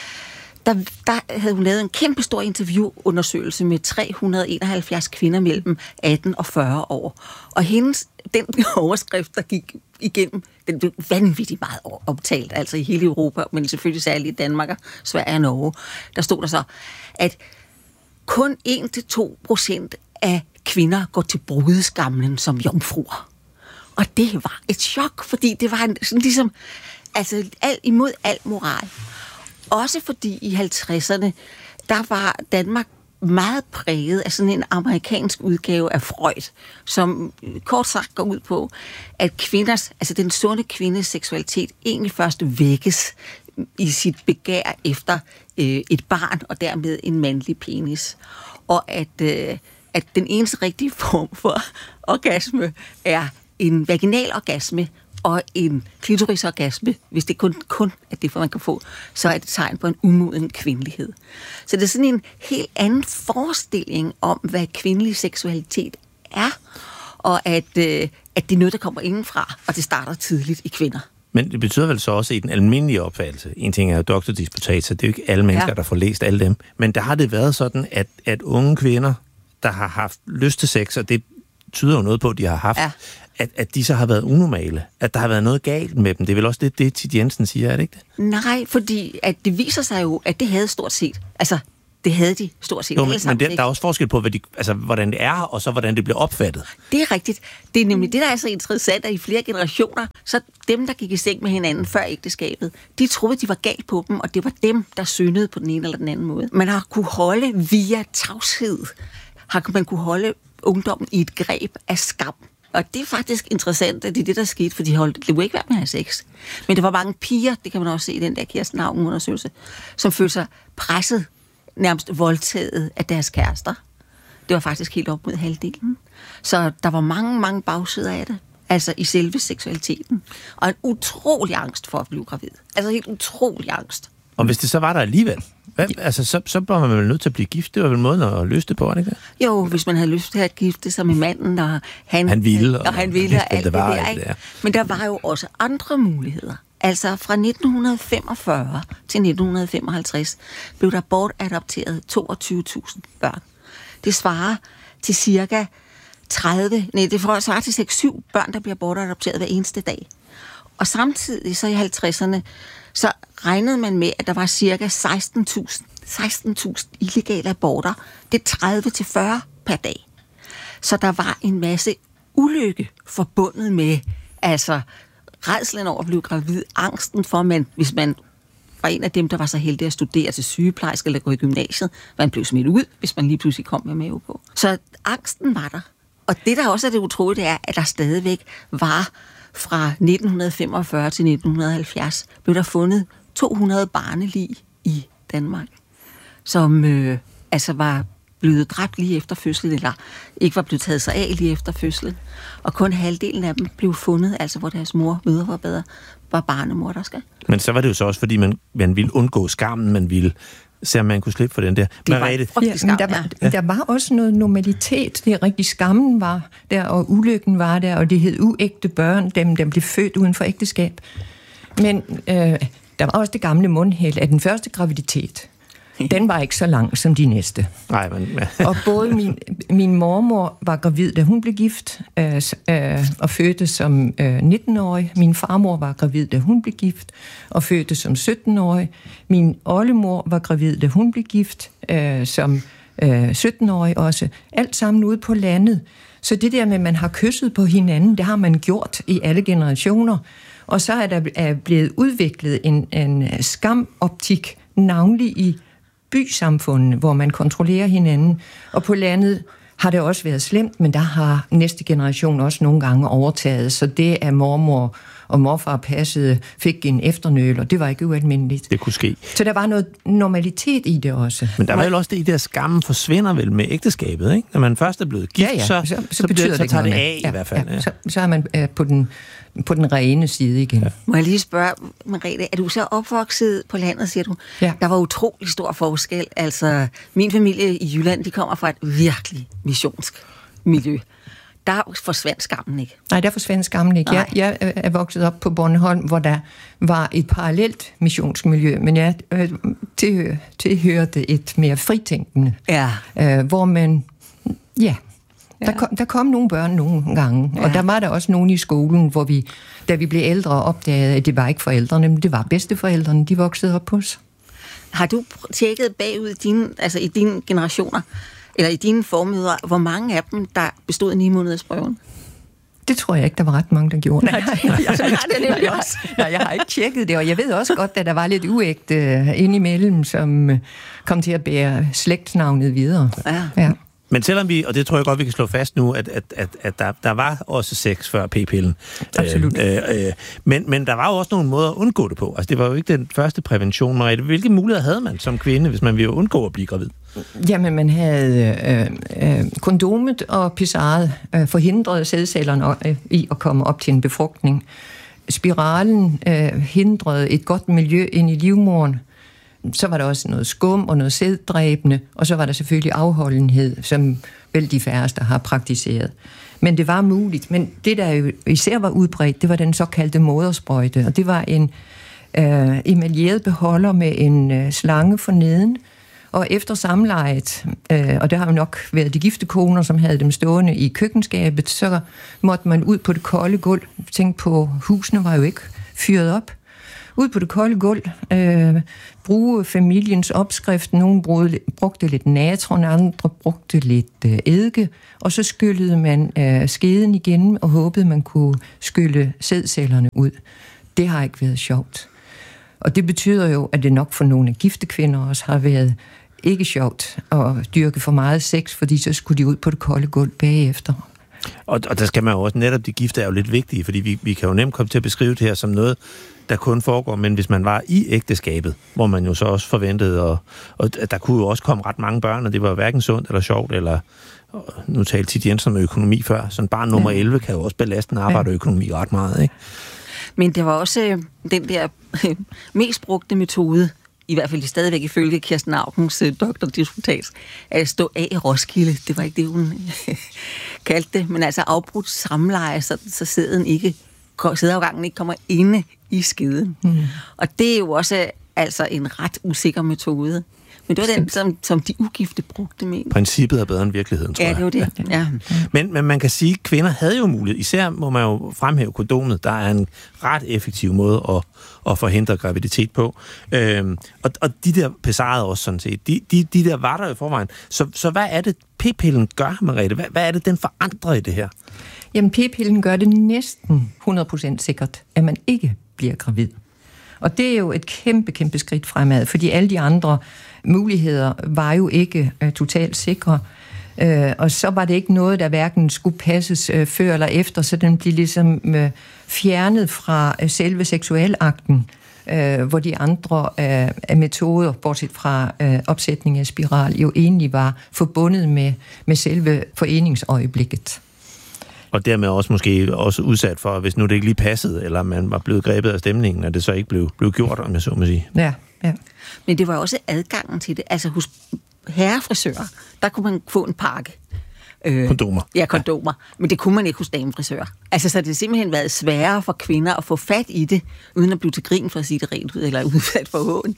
Der havde hun lavet en kæmpe stor interviewundersøgelse med 371 kvinder mellem 18 og 40 år. Og den overskrift, der gik igennem, den blev vanvittigt meget optalt, altså i hele Europa, men selvfølgelig særligt i Danmark, Sverige og Norge. Der stod der så, at kun 1-2% af kvinder går til brudeskamlen som jomfruer. Og det var et chok, fordi det var sådan ligesom, imod al moral. Også fordi i 50'erne, der var Danmark meget præget af sådan en amerikansk udgave af Freud, som kort sagt går ud på, at kvinders, altså den sunde kvindes seksualitet egentlig først vækkes i sit begær efter et barn, og dermed en mandlig penis. Og at den eneste rigtige form for orgasme er en vaginal orgasme og en klitorisorgasme. Hvis det kun er det, man kan få, så er det tegn på en umoden kvindelighed. Så det er sådan en helt anden forestilling om, hvad kvindelig seksualitet er, og at det er noget, der kommer indenfra, og det starter tidligt i kvinder. Men det betyder vel så også i den almindelige opfattelse, en ting er jo doktordisputatser, det er jo ikke alle mennesker, der får læst alle dem, men der har det været sådan, at unge kvinder, der har haft lyst til sex, og det tyder jo noget på, at de har haft, at de så har været unormale, at der har været noget galt med dem. Det er vel også det Thit Jensen siger, er det ikke det? Nej, fordi at det viser sig jo, at det havde stort set, altså det havde de stort set. Jo, men der er også forskel på, hvordan det er, og så hvordan det bliver opfattet. Det er rigtigt. Det er nemlig det, der er så interessant, at i flere generationer, så dem, der gik i seng med hinanden før ægteskabet, de troede, de var galt på dem, og det var dem, der syndede på den ene eller den anden måde. Man har kunne holde via tavshed, man kunne holde ungdommen i et greb af skam. Og det er faktisk interessant, at det er det, der skete, for de ville ikke være med at have sex. Men der var mange piger, det kan man også se i den der Kirsten Augen-undersøgelse, som følte sig presset, nærmest voldtaget af deres kærester. Det var faktisk helt op mod halvdelen. Så der var mange, mange bagsider af det. Altså i selve seksualiteten. Og en utrolig angst for at blive gravid. Altså helt utrolig angst. Og hvis det så var der alligevel, så var man vel nødt til at blive gift. Det var vel måden at løse det på, er det ikke det? Jo, hvis man havde lyst til at gifte sig med manden, og han ville, og alt det der, ikke? Men der var jo også andre muligheder. Altså fra 1945 til 1955 blev der bortadopteret 22.000 børn. Det svarer til cirka 6-7 børn, der bliver bortadopteret hver eneste dag. Og samtidig så i 50'erne, så regnede man med, at der var cirka 16.000 illegale aborter. Det er 30-40 per dag. Så der var en masse ulykke forbundet med, altså rædslen over at blive gravid, angsten for, hvis man var en af dem, der var så heldig at studere til sygeplejerske eller gå i gymnasiet, man blev smidt ud, hvis man lige pludselig kom med mave på. Så angsten var der. Og det, der også er det utrolige, det er, at der stadigvæk var fra 1945 til 1970, blev der fundet 200 barnelig i Danmark, som var blevet dræbt lige efter fødslen, eller ikke var blevet taget sig af lige efter fødslen. Og kun halvdelen af dem blev fundet, altså hvor deres mødre var bedre, var barnemor, der skal. Men så var det jo så også, fordi man ville undgå skammen, man ville se, om man kunne slippe for den der. Der var også noget normalitet. Det er rigtig, skammen var der, og ulykken var der, og det hed uægte børn, dem blev født uden for ægteskab. Men der var også det gamle mundhæld af den første graviditet. Den var ikke så lang som de næste. Nej, men og både min mormor var gravid, da hun blev gift, og fødte som 19-årig. Min farmor var gravid, da hun blev gift, og fødte som 17-årig. Min oldemor var gravid, da hun blev gift, som 17-årig også. Alt sammen ude på landet. Så det der med, at man har kysset på hinanden, det har man gjort i alle generationer. Og så er der blevet udviklet en skamoptik, navnlig i bysamfundene, hvor man kontrollerer hinanden. Og på landet har det også været slemt, men der har næste generation også nogle gange overtaget. Så det, at mormor og morfar passede, fik en efternøl, og det var ikke ualmindeligt. Det kunne ske. Så der var noget normalitet i det også. Men der var jo også det i der skammen forsvinder vel med ægteskabet, ikke? Når man først er blevet gift, så betyder det, så tager det af i hvert fald. Ja. Så er man på den rene side igen. Ja. Må jeg lige spørge, Merete, er du så opvokset på landet, siger du? Ja. Der var utrolig stor forskel. Altså, min familie i Jylland, de kommer fra et virkelig missionsk miljø. Der forsvandt skammen ikke. Nej, der forsvandt skammen ikke. Jeg er vokset op på Bornholm, hvor der var et parallelt missionsk miljø, men jeg tilhørte et mere fritænkende. Ja. Hvor man, der kom nogle børn nogle gange, og der var der også nogen i skolen, hvor da vi blev ældre, opdagede, at det var ikke forældrene, men det var bedsteforældrene, de voksede op hos. Har du tjekket bagud i dine generationer, eller i dine formøder, hvor mange af dem, der bestod 9-månedersprøven? Det tror jeg ikke, der var ret mange, der gjorde. Nej, jeg har ikke tjekket det, og jeg ved også godt, at der var lidt uægte indimellem, som kom til at bære slægtsnavnet videre. Ja. Men selvom vi, og det tror jeg godt, vi kan slå fast nu, at der var også sex før p-pillen. Absolut. Men der var jo også nogle måder at undgå det på. Altså, det var jo ikke den første prævention, Merete. Hvilke muligheder havde man som kvinde, hvis man ville undgå at blive gravid? Jamen, man havde kondomet og pissaret forhindrede sædcellerne i at komme op til en befrugtning. Spiralen hindrede et godt miljø ind i livmoderen. Så var der også noget skum og noget sæddræbende, og så var der selvfølgelig afholdenhed, som vel de færreste har praktiseret. Men det var muligt. Men det, der jo især var udbredt, det var den såkaldte modersprøjte, og det var en emaljeret beholder med en slange for neden, og efter samlejet, og det har jo nok været de gifte koner, som havde dem stående i køkkenskabet, så måtte man ud på det kolde gulv. Tænk på, husene var jo ikke fyret op. Ud på det kolde gulv, bruge familiens opskrift. Nogle brugte lidt natron, andre brugte lidt eddike, og så skyllede man skeden igen og håbede, man kunne skylle sædcellerne ud. Det har ikke været sjovt. Og det betyder jo, at det nok for nogle af gifte kvinder også har været ikke sjovt at dyrke for meget sex, fordi så skulle de ud på det kolde gulv bagefter. Og der skal man jo også, netop de gifte er jo lidt vigtige, fordi vi kan jo nemt komme til at beskrive det her som noget, der kun foregår, men hvis man var i ægteskabet, hvor man jo så også forventede, og der kunne jo også komme ret mange børn, og det var hverken sundt eller sjovt, eller nu talte Thit Jensen om økonomi før, sådan barn nummer 11 kan jo også belaste en arbejderøkonomi ret meget, ikke? Men det var også den der mest brugte metode, i hvert fald stadigvæk ifølge Kirsten Aukens doktordisputat, at stå af i Roskilde. Det var ikke det, hun kaldte det, men altså afbrudt samleje, så sædeafgangen ikke kommer inde i skeden. Og det er jo også altså en ret usikker metode. Men det var den, som de ugifte brugte med. Princippet er bedre end virkeligheden, tror jeg. Ja, det var det. Ja. Men man kan sige, at kvinder havde jo mulighed. Især må man jo fremhæve kondomet. Der er en ret effektiv måde at forhindre graviditet på. Og de der pesarede også sådan set. De der var der i forvejen. Så hvad er det, p-pillen gør, Merete? Hvad er det, den forandrer i det her? Jamen, p-pillen gør det næsten 100% sikkert, at man ikke bliver gravid. Og det er jo et kæmpe skridt fremad, fordi alle de andre muligheder var jo ikke totalt sikre. Og så var det ikke noget, der hverken skulle passes før eller efter, så den blev ligesom fjernet fra selve seksualakten, hvor de andre metoder, bortset fra opsætning af spiral, jo egentlig var forbundet med selve foreningsøjeblikket. Og dermed også måske også udsat for, hvis nu det ikke lige passede, eller man var blevet grebet af stemningen, at det så ikke blev gjort, om jeg så må sige. Ja. Men det var også adgangen til det. Altså hos herrefrisører, der kunne man få en pakke. Kondomer. Ja, kondomer. Men det kunne man ikke hos damefrisører. Altså, så det har simpelthen været sværere for kvinder at få fat i det, uden at blive til grin, for at sige det rent ud, eller udsat for hån.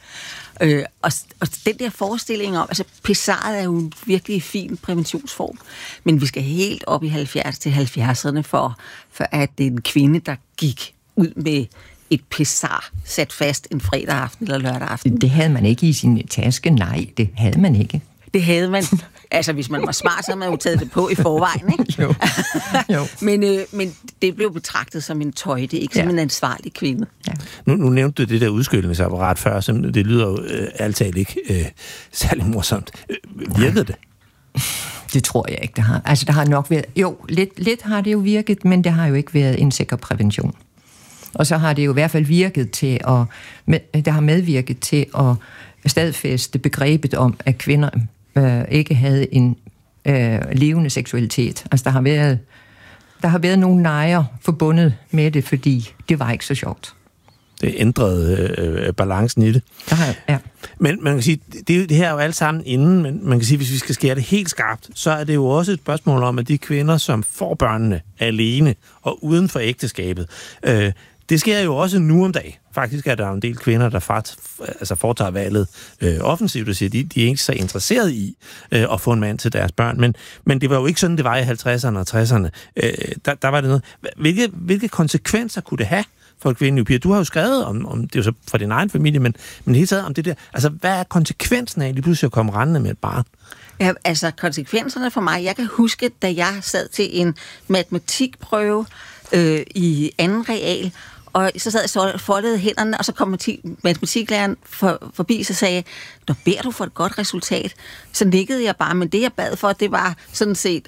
Og den der forestilling om, altså pissaret er jo en virkelig fin præventionsform, men vi skal helt op i 70'erne for at det er en kvinde, der gik ud med et pissar sat fast en fredag aften eller lørdag aften. Det havde man ikke i sin taske. Nej, det havde man ikke. Det havde man. Altså, hvis man var smart, så havde man jo taget det på i forvejen, ikke? Jo. Men det blev betragtet som en tøjte, ikke som en ansvarlig kvinde. Ja. Nu nævnte du det der udskylningsapparat før, som det lyder jo altid ikke særlig morsomt. Virkede det? Det tror jeg ikke, det har. Altså, der har nok været... Jo, lidt har det jo virket, men det har jo ikke været en sikker prævention. Og så har det jo i hvert fald virket til det har medvirket til at stadfæste begrebet om, at kvinder ikke havde en levende seksualitet. Altså, der har været nogle nejer forbundet med det, fordi det var ikke så sjovt. Det ændrede balancen i det. Ja. Men man kan sige, det her er jo alt sammen inden, men man kan sige, hvis vi skal skære det helt skarpt, så er det jo også et spørgsmål om, at de kvinder, som får børnene alene og uden for ægteskabet, det sker jo også nu om dagen. Faktisk er der jo en del kvinder, der foretager valget offensivt og siger, at de er ikke så interesserede i at få en mand til deres børn. Men det var jo ikke sådan, det var i 50'erne og 60'erne. Der var det noget. Hvilke konsekvenser kunne det have for kvindelige piger? Du har jo skrevet om det er jo så fra din egen familie, men hele tiden om det der. Altså, hvad er konsekvensen af lige pludselig at komme rendende med et barn? Ja, altså konsekvenserne for mig, jeg kan huske, da jeg sad til en matematikprøve, i anden real, og så sad jeg foldede hænderne, og så kom matematiklæreren forbi, så sagde, der beder du for et godt resultat. Så nikkede jeg bare, men det jeg bad for, det var sådan set,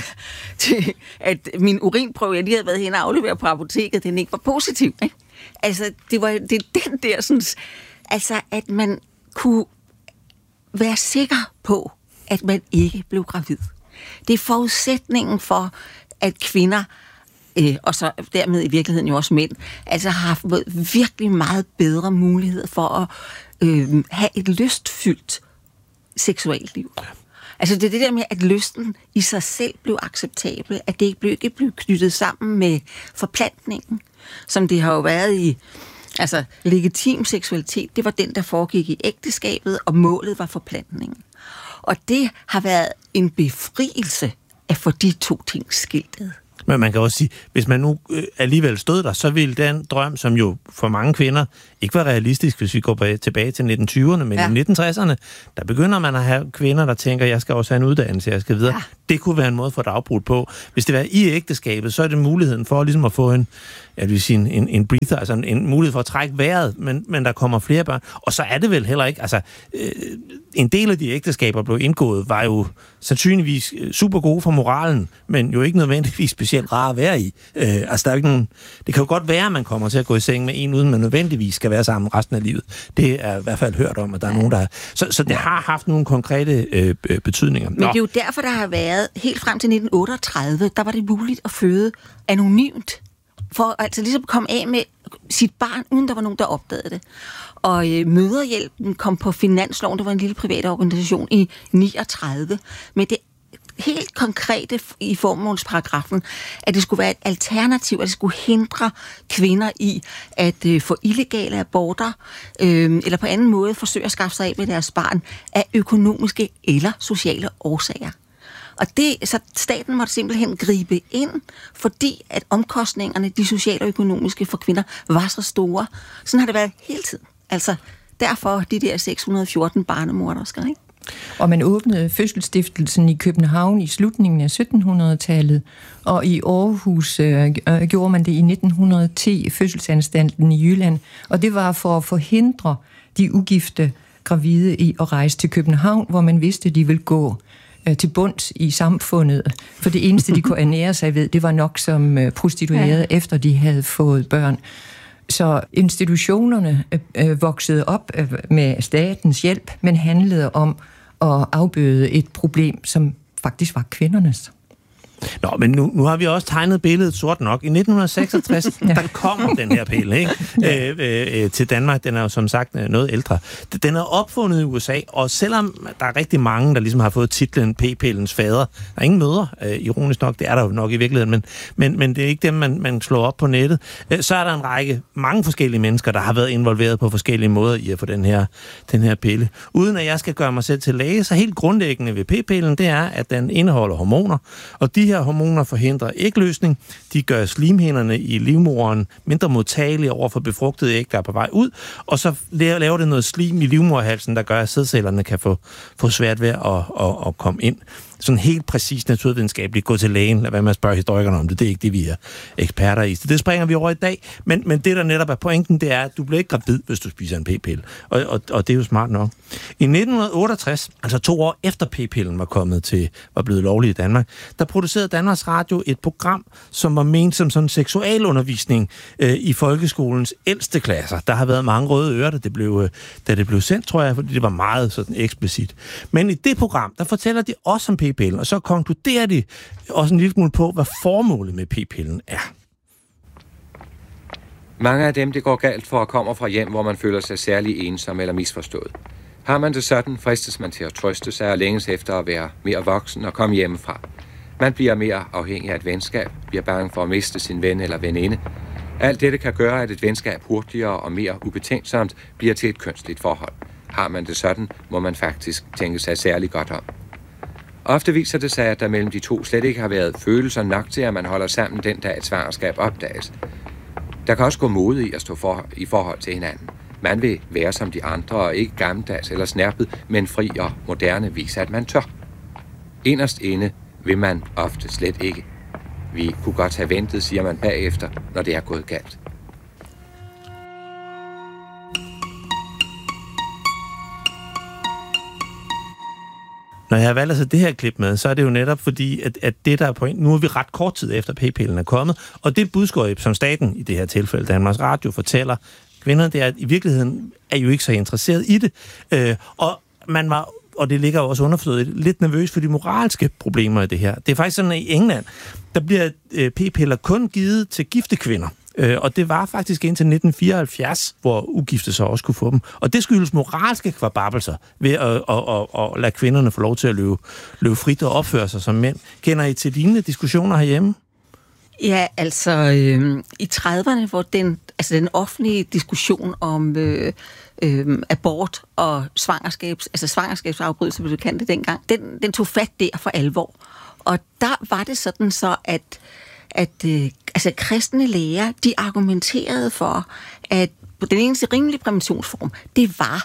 at min urinprøve, jeg lige havde været hen og aflevere på apoteket, den ikke var positiv. Ikke? Altså, det er den der, sådan, altså, at man kunne være sikker på, at man ikke blev gravid. Det er forudsætningen for, at kvinder, og så dermed i virkeligheden jo også mænd, altså har fået virkelig meget bedre mulighed for at have et lystfyldt seksuelt liv. Altså det er det der med, at lysten i sig selv blev acceptabel, at det ikke blev knyttet sammen med forplantningen, som det har jo været i. Altså legitim seksualitet, det var den, der foregik i ægteskabet, og målet var forplantningen. Og det har været en befrielse at få de to ting skiltet. Men man kan også sige, hvis man nu alligevel stod der, så ville den drøm, som jo for mange kvinder ikke var realistisk, hvis vi går tilbage til 1920'erne, men i 1960'erne, der begynder man at have kvinder, der tænker, jeg skal også have en uddannelse, jeg skal videre. Ja. Det kunne være en måde for et afbrud på. Hvis det var i ægteskabet, så er det muligheden for ligesom at få en breather, altså en mulighed for at trække vejret, men der kommer flere børn. Og så er det vel heller ikke, altså en del af de ægteskaber, blev indgået, var jo sandsynligvis super gode for moralen, men jo ikke nødvendigvis specielt rare at være i. Altså der er jo ikke nogen, det kan jo godt være, at man kommer til at gå i seng med en, uden man nødvendigvis skal være sammen resten af livet. Det er i hvert fald hørt om, at der er nogen, der så det har haft nogle konkrete betydninger. Men det er jo derfor, der har været, helt frem til 1938, der var det muligt at føde anonymt, for altså ligesom at komme af med sit barn, uden der var nogen, der opdagede det. Og Mødrehjælpen kom på finansloven, der var en lille privat organisation i 39, med det helt konkrete i formålsparagrafen, at det skulle være et alternativ, at det skulle hindre kvinder i at få illegale aborter, eller på anden måde forsøge at skaffe sig af med deres barn af økonomiske eller sociale årsager. Og så staten måtte simpelthen gribe ind, fordi at omkostningerne, de sociale og økonomiske for kvinder, var så store. Sådan har det været hele tiden. Altså derfor de der 614 barnemordersker, ikke? Og man åbnede fødselsstiftelsen i København i slutningen af 1700-tallet, og i Aarhus gjorde man det i 1910, fødselsanstalten i Jylland, og det var for at forhindre de ugifte gravide i at rejse til København, hvor man vidste, de ville gå til bunds i samfundet, for det eneste, de kunne ernære sig ved, det var nok som prostituerede, efter de havde fået børn. Så institutionerne voksede op med statens hjælp, men handlede om at afbøde et problem, som faktisk var kvindernes. Nå, men nu har vi også tegnet billedet sort nok. I 1966, der kommer den her pille, ikke? Til Danmark. Den er jo som sagt noget ældre. Den er opfundet i USA, og selvom der er rigtig mange, der ligesom har fået titlen P-pillens fader, der er ingen mødre, ironisk nok, det er der jo nok i virkeligheden, men det er ikke dem, man slår op på nettet. Så er der mange forskellige mennesker, der har været involveret på forskellige måder i at få den her pille. Uden at jeg skal gøre mig selv til læge, så helt grundlæggende ved P-pillen, det er, at den indeholder hormoner, og de her hormoner forhindrer ægløsning. De gør slimhinderne i livmoderen mindre modtagelige over for befrugtede æg, der er på vej ud, og så laver det noget slim i livmoderhalsen, der gør, at sædcellerne kan få svært ved at komme ind. Sådan helt præcis naturvidenskabeligt gå til lægen, lad være med at spørge historikerne om det. Det er ikke det, vi er eksperter i. Så det springer vi over i dag. Men det, der netop er pointen, det er, at du bliver ikke gravid, hvis du spiser en p-pille. Og det er jo smart nok. I 1968, altså 2 år efter p-pillen var blevet lovlig i Danmark, der producerede Danmarks Radio et program, som var ment som sådan seksualundervisning i folkeskolens ældste klasser. Der har været mange røde ører, da det blev sendt, tror jeg, fordi det var meget sådan eksplicit. Men i det program, der fortæller de også om p-pillen, og så konkluderer de også en lille smule på, hvad formålet med p-pillen er. Mange af dem, det går galt for, kommer fra hjem, hvor man føler sig særlig ensom eller misforstået. Har man det sådan, fristes man til at trøste sig og længes efter at være mere voksen og komme hjemmefra. Man bliver mere afhængig af et venskab, bliver bange for at miste sin ven eller veninde. Alt dette kan gøre, at et venskab hurtigere og mere ubetænksomt bliver til et kønsligt forhold. Har man det sådan, må man faktisk tænke sig særlig godt om. Ofte viser det sig, at der mellem de to slet ikke har været følelser nok til, at man holder sammen den dag et svangerskab opdages. Der kan også gå mode i at stå i forhold til hinanden. Man vil være som de andre og ikke gammeldags eller snærpet, men fri og moderne vise, at man tør. Inderst inde vil man ofte slet ikke. Vi kunne godt have ventet, siger man bagefter, når det er gået galt. Når jeg har valgt altså det her klip med, så er det jo netop fordi, at det der er point, nu er vi ret kort tid efter p-pillen er kommet, og det budskab, som staten, i det her tilfælde Danmarks Radio, fortæller kvinderne, det er, at i virkeligheden er jo ikke så interesseret i det. Og man var, og det ligger jo også underforstået, lidt nervøs for de moralske problemer i det her. Det er faktisk sådan, at i England, der bliver p-piller kun givet til gifte kvinder. Og det var faktisk indtil 1974, hvor ugifte så også kunne få dem. Og det skyldes moralske kvababelser ved at lade kvinderne få lov til at løbe frit og opføre sig som mænd. Kender I til lignende diskussioner herhjemme? Ja, altså i 30'erne, hvor den offentlige diskussion om abort og svangerskabsafbrydelse, hvis du kan det dengang, den tog fat der for alvor. Og der var det sådan så, at kristne læger, de argumenterede for, at den eneste rimelige præventionsform, det var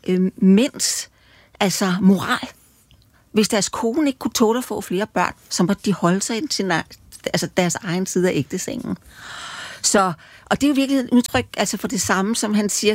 mænds moral. Hvis deres kone ikke kunne tåle at få flere børn, så måtte de holde sig til deres egen side af ægtesengen. Så, og det er jo virkelig et udtryk for det samme, som han siger,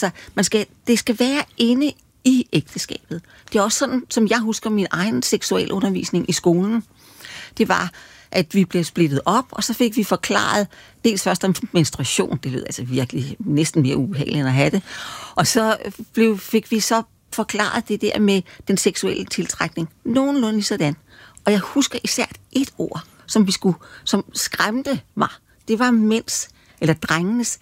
det skal være inde i ægteskabet. Det er også sådan, som jeg husker min egen seksualundervisning i skolen. Det var, at vi blev splittet op, og så fik vi forklaret dels først om menstruation, det lød altså virkelig næsten mere ubehageligt end at have det, og så fik vi så forklaret det der med den seksuelle tiltrækning nogenlunde sådan. Og jeg husker især et ord, som skræmte mig. Det var drengenes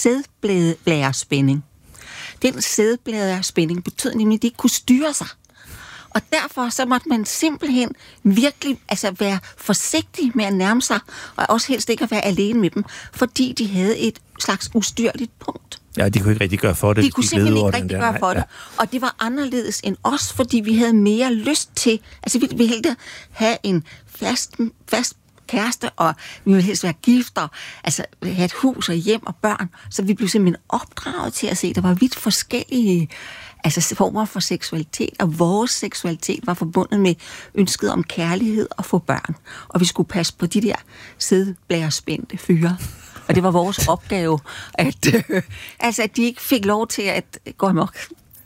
sædbladespænding. Den sædbladespænding betød nemlig, at de ikke kunne styre sig. Og derfor så måtte man simpelthen virkelig være forsigtig med at nærme sig, og også helst ikke at være alene med dem, fordi de havde et slags ustyrligt punkt. Ja, de kunne ikke rigtig gøre for det. De kunne simpelthen ikke rigtig gøre for det. Og det var anderledes end os, fordi vi havde mere lyst til, vi ville have en fast kæreste, og vi ville helst være gift, og have et hus og hjem og børn. Så vi blev simpelthen opdraget til at se, at der var vidt forskellige former for seksualitet, og vores seksualitet var forbundet med ønsket om kærlighed og få børn. Og vi skulle passe på de der sædbladespændte fyre. Og det var vores opgave, at de ikke fik lov til at gå amok.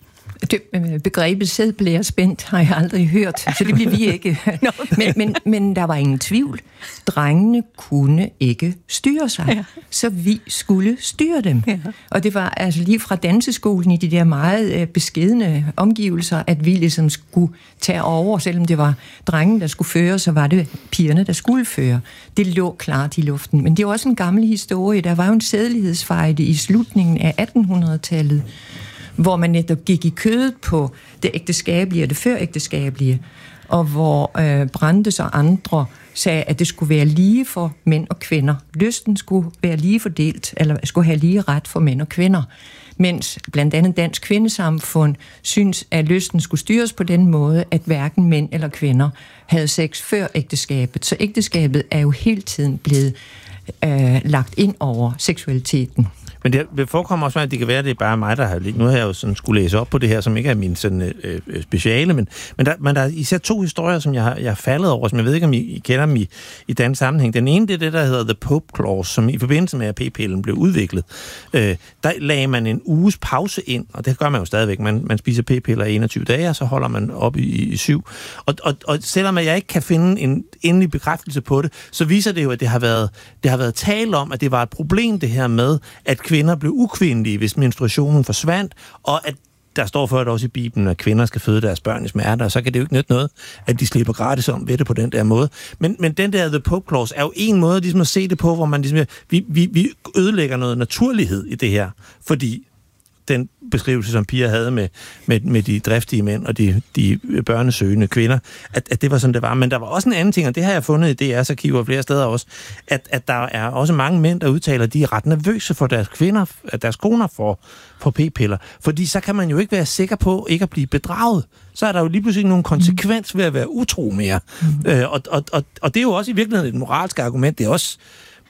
Begrebet sædblærespændt har jeg aldrig hørt, så det bliver vi ikke. men der var ingen tvivl. Drengene kunne ikke styre sig, så vi skulle styre dem. Ja. Og det var lige fra danseskolen i de der meget beskedne omgivelser, at vi ligesom skulle tage over, selvom det var drengene, der skulle føre, så var det pigerne, der skulle føre. Det lå klart i luften. Men det var også en gammel historie. Der var jo en sædelighedsfejde i slutningen af 1800-tallet, hvor man netop gik i kødet på det ægteskabelige og det førægteskabelige, og hvor Brandes og andre sagde, at det skulle være lige for mænd og kvinder. Lysten skulle være lige fordelt, eller skulle have lige ret for mænd og kvinder. Mens blandt andet Dansk Kvindesamfund synes, at lysten skulle styres på den måde, at hverken mænd eller kvinder havde sex før ægteskabet. Så ægteskabet er jo hele tiden blevet lagt ind over seksualiteten. Men det forekommer også, at det kan være, at det er bare mig, der har lidt. Nu har jeg jo sådan skulle læse op på det her, som ikke er min sådan, speciale, men der er især to historier, som jeg har faldet over, som jeg ved ikke, om I kender dem i dansk sammenhæng. Den ene, det er det, der hedder The Pope Clause, som i forbindelse med, at p-pillen blev udviklet. Der lagde man en uges pause ind, og det gør man jo stadigvæk. Man spiser p-piller i 21 dage, og så holder man op i 7. Og selvom jeg ikke kan finde en endelig bekræftelse på det, så viser det jo, at det har været tale om, at det var et problem, det her med, at kvinder blev ukvindelige, hvis menstruationen forsvandt, og at der står for det også i Bibelen, at kvinder skal føde deres børn i smerte, og så kan det jo ikke nytte noget, at de slipper gratis om ved det på den der måde. Men den der The Pope Clause er jo en måde ligesom at se det på, hvor man ligesom, vi ødelægger noget naturlighed i det her, fordi den beskrivelse, som Pia havde med de driftige mænd og de børnesøgende kvinder, at det var sådan, det var. Men der var også en anden ting, og det har jeg fundet i DR's arkiver og flere steder også, at der er også mange mænd, der udtaler, at de er ret nervøse for deres koner for p-piller. Fordi så kan man jo ikke være sikker på ikke at blive bedraget. Så er der jo lige pludselig nogen konsekvens ved at være utro mere. Og det er jo også i virkeligheden et moralsk argument. Det er også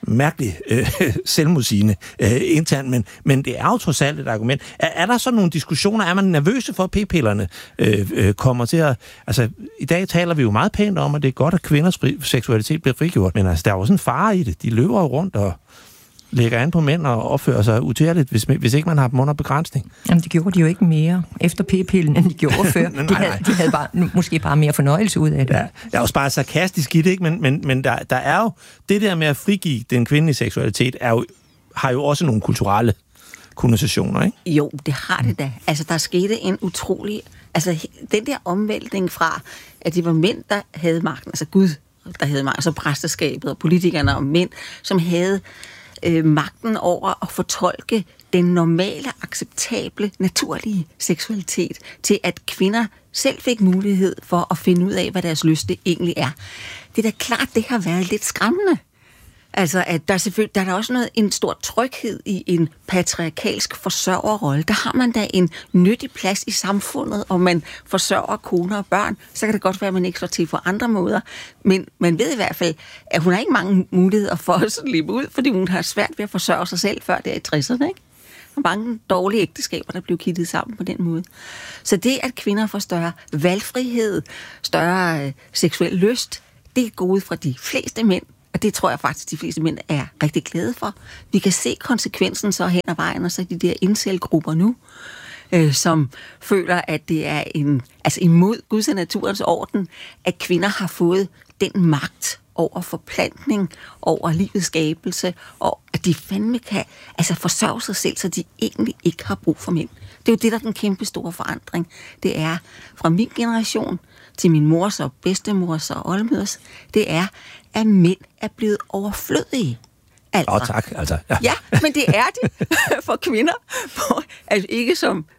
mærkelig selvmodsigende internt, men det er jo trods alt et argument. Er der så nogle diskussioner? Er man nervøse for, at p-pillerne kommer til at... Altså, i dag taler vi jo meget pænt om, at det er godt, at kvinders seksualitet bliver frigjort, men altså, der er jo også en fare i det. De løber jo rundt og lægger an på mænd og opfører sig utærligt, hvis ikke man har dem under begrænsning. Jamen, det gjorde de jo ikke mere efter p-pillen, end de gjorde før. De havde måske bare mere fornøjelse ud af det. Ja, jeg er også bare sarkastisk i det, ikke? Men der er jo... Det der med at frigive den kvindelige seksualitet har jo også nogle kulturelle konnotationer, ikke? Jo, det har det da. Altså, der skete en utrolig... Altså, den der omvæltning fra, at det var mænd, der havde magten, altså Gud, der havde magten, altså præsteskabet og politikerne og mænd, som havde magten over at fortolke den normale, acceptable, naturlige seksualitet, til at kvinder selv fik mulighed for at finde ud af, hvad deres lyst egentlig er. Det er da klart, det har været lidt skræmmende. Altså, at der er der også en stor tryghed i en patriarkalsk forsørgerrolle. Der har man da en nyttig plads i samfundet, og man forsørger koner og børn. Så kan det godt være, at man ikke slår til på andre måder. Men man ved i hvert fald, at hun har ikke mange muligheder for at slippe ud, fordi hun har svært ved at forsørge sig selv før det er i 60'erne, ikke? Og mange dårlige ægteskaber, der blev kittet sammen på den måde. Så det, at kvinder får større valgfrihed, større seksuel lyst, det er gode fra de fleste mænd. Og det tror jeg faktisk, de fleste mænd er rigtig glade for. Vi kan se konsekvensen så hen ad vejen, og så de der incel-grupper nu, som føler, at det er imod Guds og naturens orden, at kvinder har fået den magt over forplantning, over livets skabelse, og at de fandme kan forsørge sig selv, så de egentlig ikke har brug for mænd. Det er jo det, der er den kæmpe store forandring. Det er fra min generation til min mors og bedstemors og oldemøders, det er, at mænd er blevet overflødige. Altså. Tak. Altså, ja, men det er de for kvinder. Altså ikke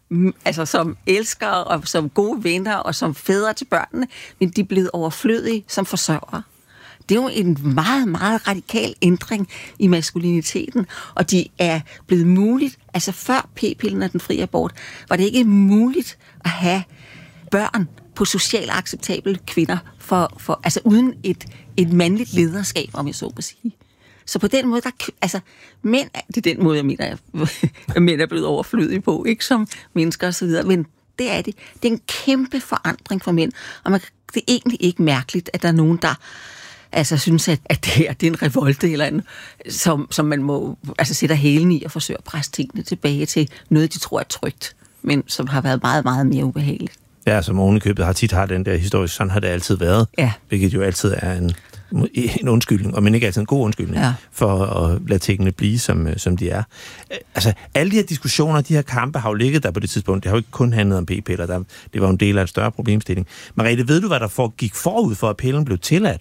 som elskere og som gode venner og som fædre til børnene, men de er blevet overflødige som forsørgere. Det er jo en meget, meget radikal ændring i maskuliniteten, og de er blevet muligt, altså før p-pillen og den frie abort, var det ikke muligt at have børn på socialt acceptable kvinder, altså uden et mandligt lederskab, om jeg så må sige. Så på den måde, mænd, det er den måde, jeg mener, at mænd er blevet overflødige på, ikke som mennesker og så videre, men det er det. Det er en kæmpe forandring for mænd, og det er egentlig ikke mærkeligt, at der er nogen, der synes, at det her det er en revolte eller andet, som man må sætte hælen i og forsøge at presse tingene tilbage til noget, de tror er trygt, men som har været meget, meget mere ubehageligt. Ja, som ovenikøbet har den der historie, sådan har det altid været, hvilket jo altid er en undskyldning, og men ikke altid en god undskyldning, for at lade tingene blive, som de er. Altså, alle de her diskussioner, de her kampe har jo ligget der på det tidspunkt. Det har jo ikke kun handlet om p-piller. Det var en del af en større problemstilling. Merete, ved du, hvad der gik forud for, at pillen blev tilladt?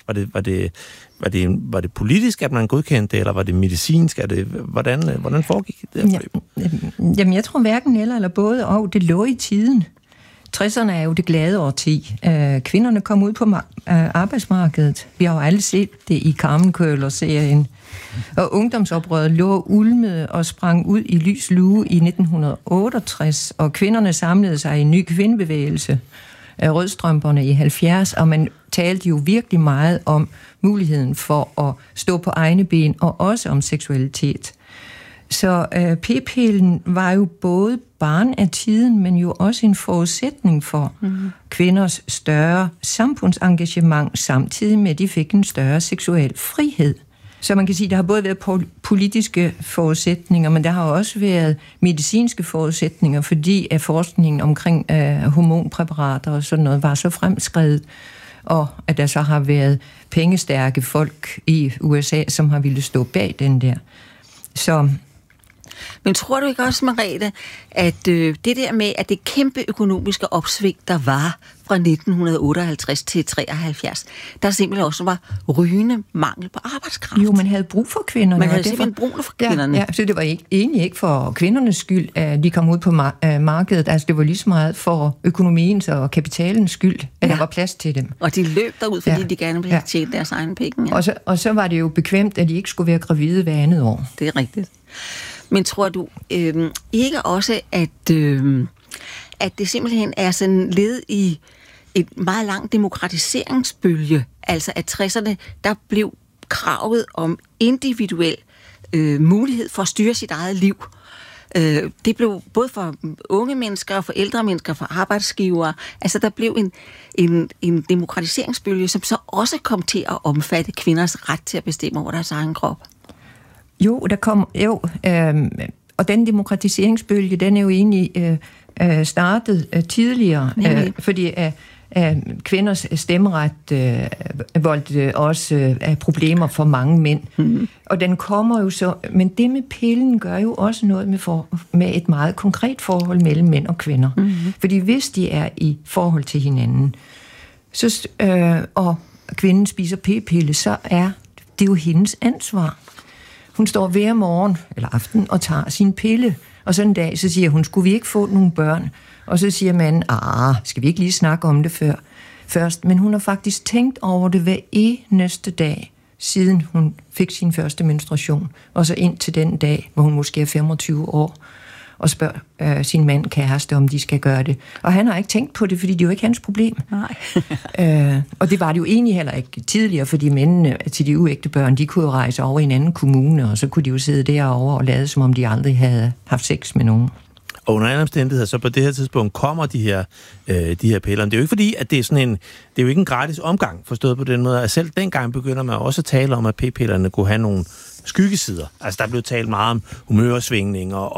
Var det politisk, at man godkendte det, eller var det medicinsk? Hvordan foregik det? Jamen, jeg tror hverken eller både, og det lå i tiden. 60'erne er jo det glade årti. Kvinderne kom ud på arbejdsmarkedet. Vi har jo alle set det i Carmen Køller-serien. Og ungdomsoprøret lå ulmede og sprang ud i lys lue i 1968, og kvinderne samlede sig i en ny kvindebevægelse, rødstrømperne i 70, og man talte jo virkelig meget om muligheden for at stå på egne ben, og også om seksualitet. Så p-pillen var jo både barn af tiden, men jo også en forudsætning for kvinders større samfundsengagement, samtidig med, at de fik en større seksuel frihed. Så man kan sige, at der har både været politiske forudsætninger, men der har også været medicinske forudsætninger, fordi at forskningen omkring hormonpræparater og sådan noget var så fremskredet, og at der så har været pengestærke folk i USA, som har ville stå bag den der. Så... Men tror du ikke også, Merete, at det der med, at det kæmpe økonomiske opsving, der var fra 1958 til 73, der simpelthen også var rygende mangel på arbejdskraft? Jo, man havde brug for kvinderne. Man havde simpelthen brug for kvinderne. Ja, så det var egentlig ikke for kvindernes skyld, at de kom ud på markedet. Altså, det var lige så meget for økonomiens og kapitalens skyld, at der var plads til dem. Og de løb derud, fordi de gerne ville tjene deres egen penge. Ja. Og så var det jo bekvemt, at de ikke skulle være gravide hver andet år. Det er rigtigt. Men tror du ikke også, at det simpelthen er sådan led i et meget lang demokratiseringsbølge? Altså at 60'erne, der blev kravet om individuel mulighed for at styre sit eget liv. Det blev både for unge mennesker, for ældre mennesker, for arbejdsgivere. Altså, der blev en demokratiseringsbølge, som så også kom til at omfatte kvinders ret til at bestemme over deres egen krop. Og den demokratiseringsbølge, den er jo egentlig startet tidligere, fordi kvinders stemmeret voldte også problemer for mange mænd. Mm. Og den kommer jo så, men det med pillen gør jo også noget med et meget konkret forhold mellem mænd og kvinder. Mm. Fordi hvis de er i forhold til hinanden, så, og kvinden spiser p-pille, så er det jo hendes ansvar. Hun står hver morgen eller aften og tager sin pille, og så en dag så siger hun, skulle vi ikke få nogle børn? Og så siger manden, skal vi ikke lige snakke om det først? Men hun har faktisk tænkt over det hver eneste dag, siden hun fik sin første menstruation. Og så ind til den dag, hvor hun måske er 25 år, og spørger sin mand kæreste, om de skal gøre det. Og han har ikke tænkt på det, fordi det er jo ikke hans problem. Nej. Og det var det jo egentlig heller ikke tidligere, fordi mændene til de uægte børn, de kunne jo rejse over i en anden kommune, og så kunne de jo sidde derovre og lade, som om de aldrig havde haft sex med nogen. Og under andre omstændigheder, så på det her tidspunkt kommer de her piller. Det er jo ikke fordi, at det er sådan det er jo ikke en gratis omgang, forstået på den måde, at selv dengang begynder man også at tale om, at p-pillerne kunne have nogle skyggesider. Altså, der blev talt meget om humørsvingninger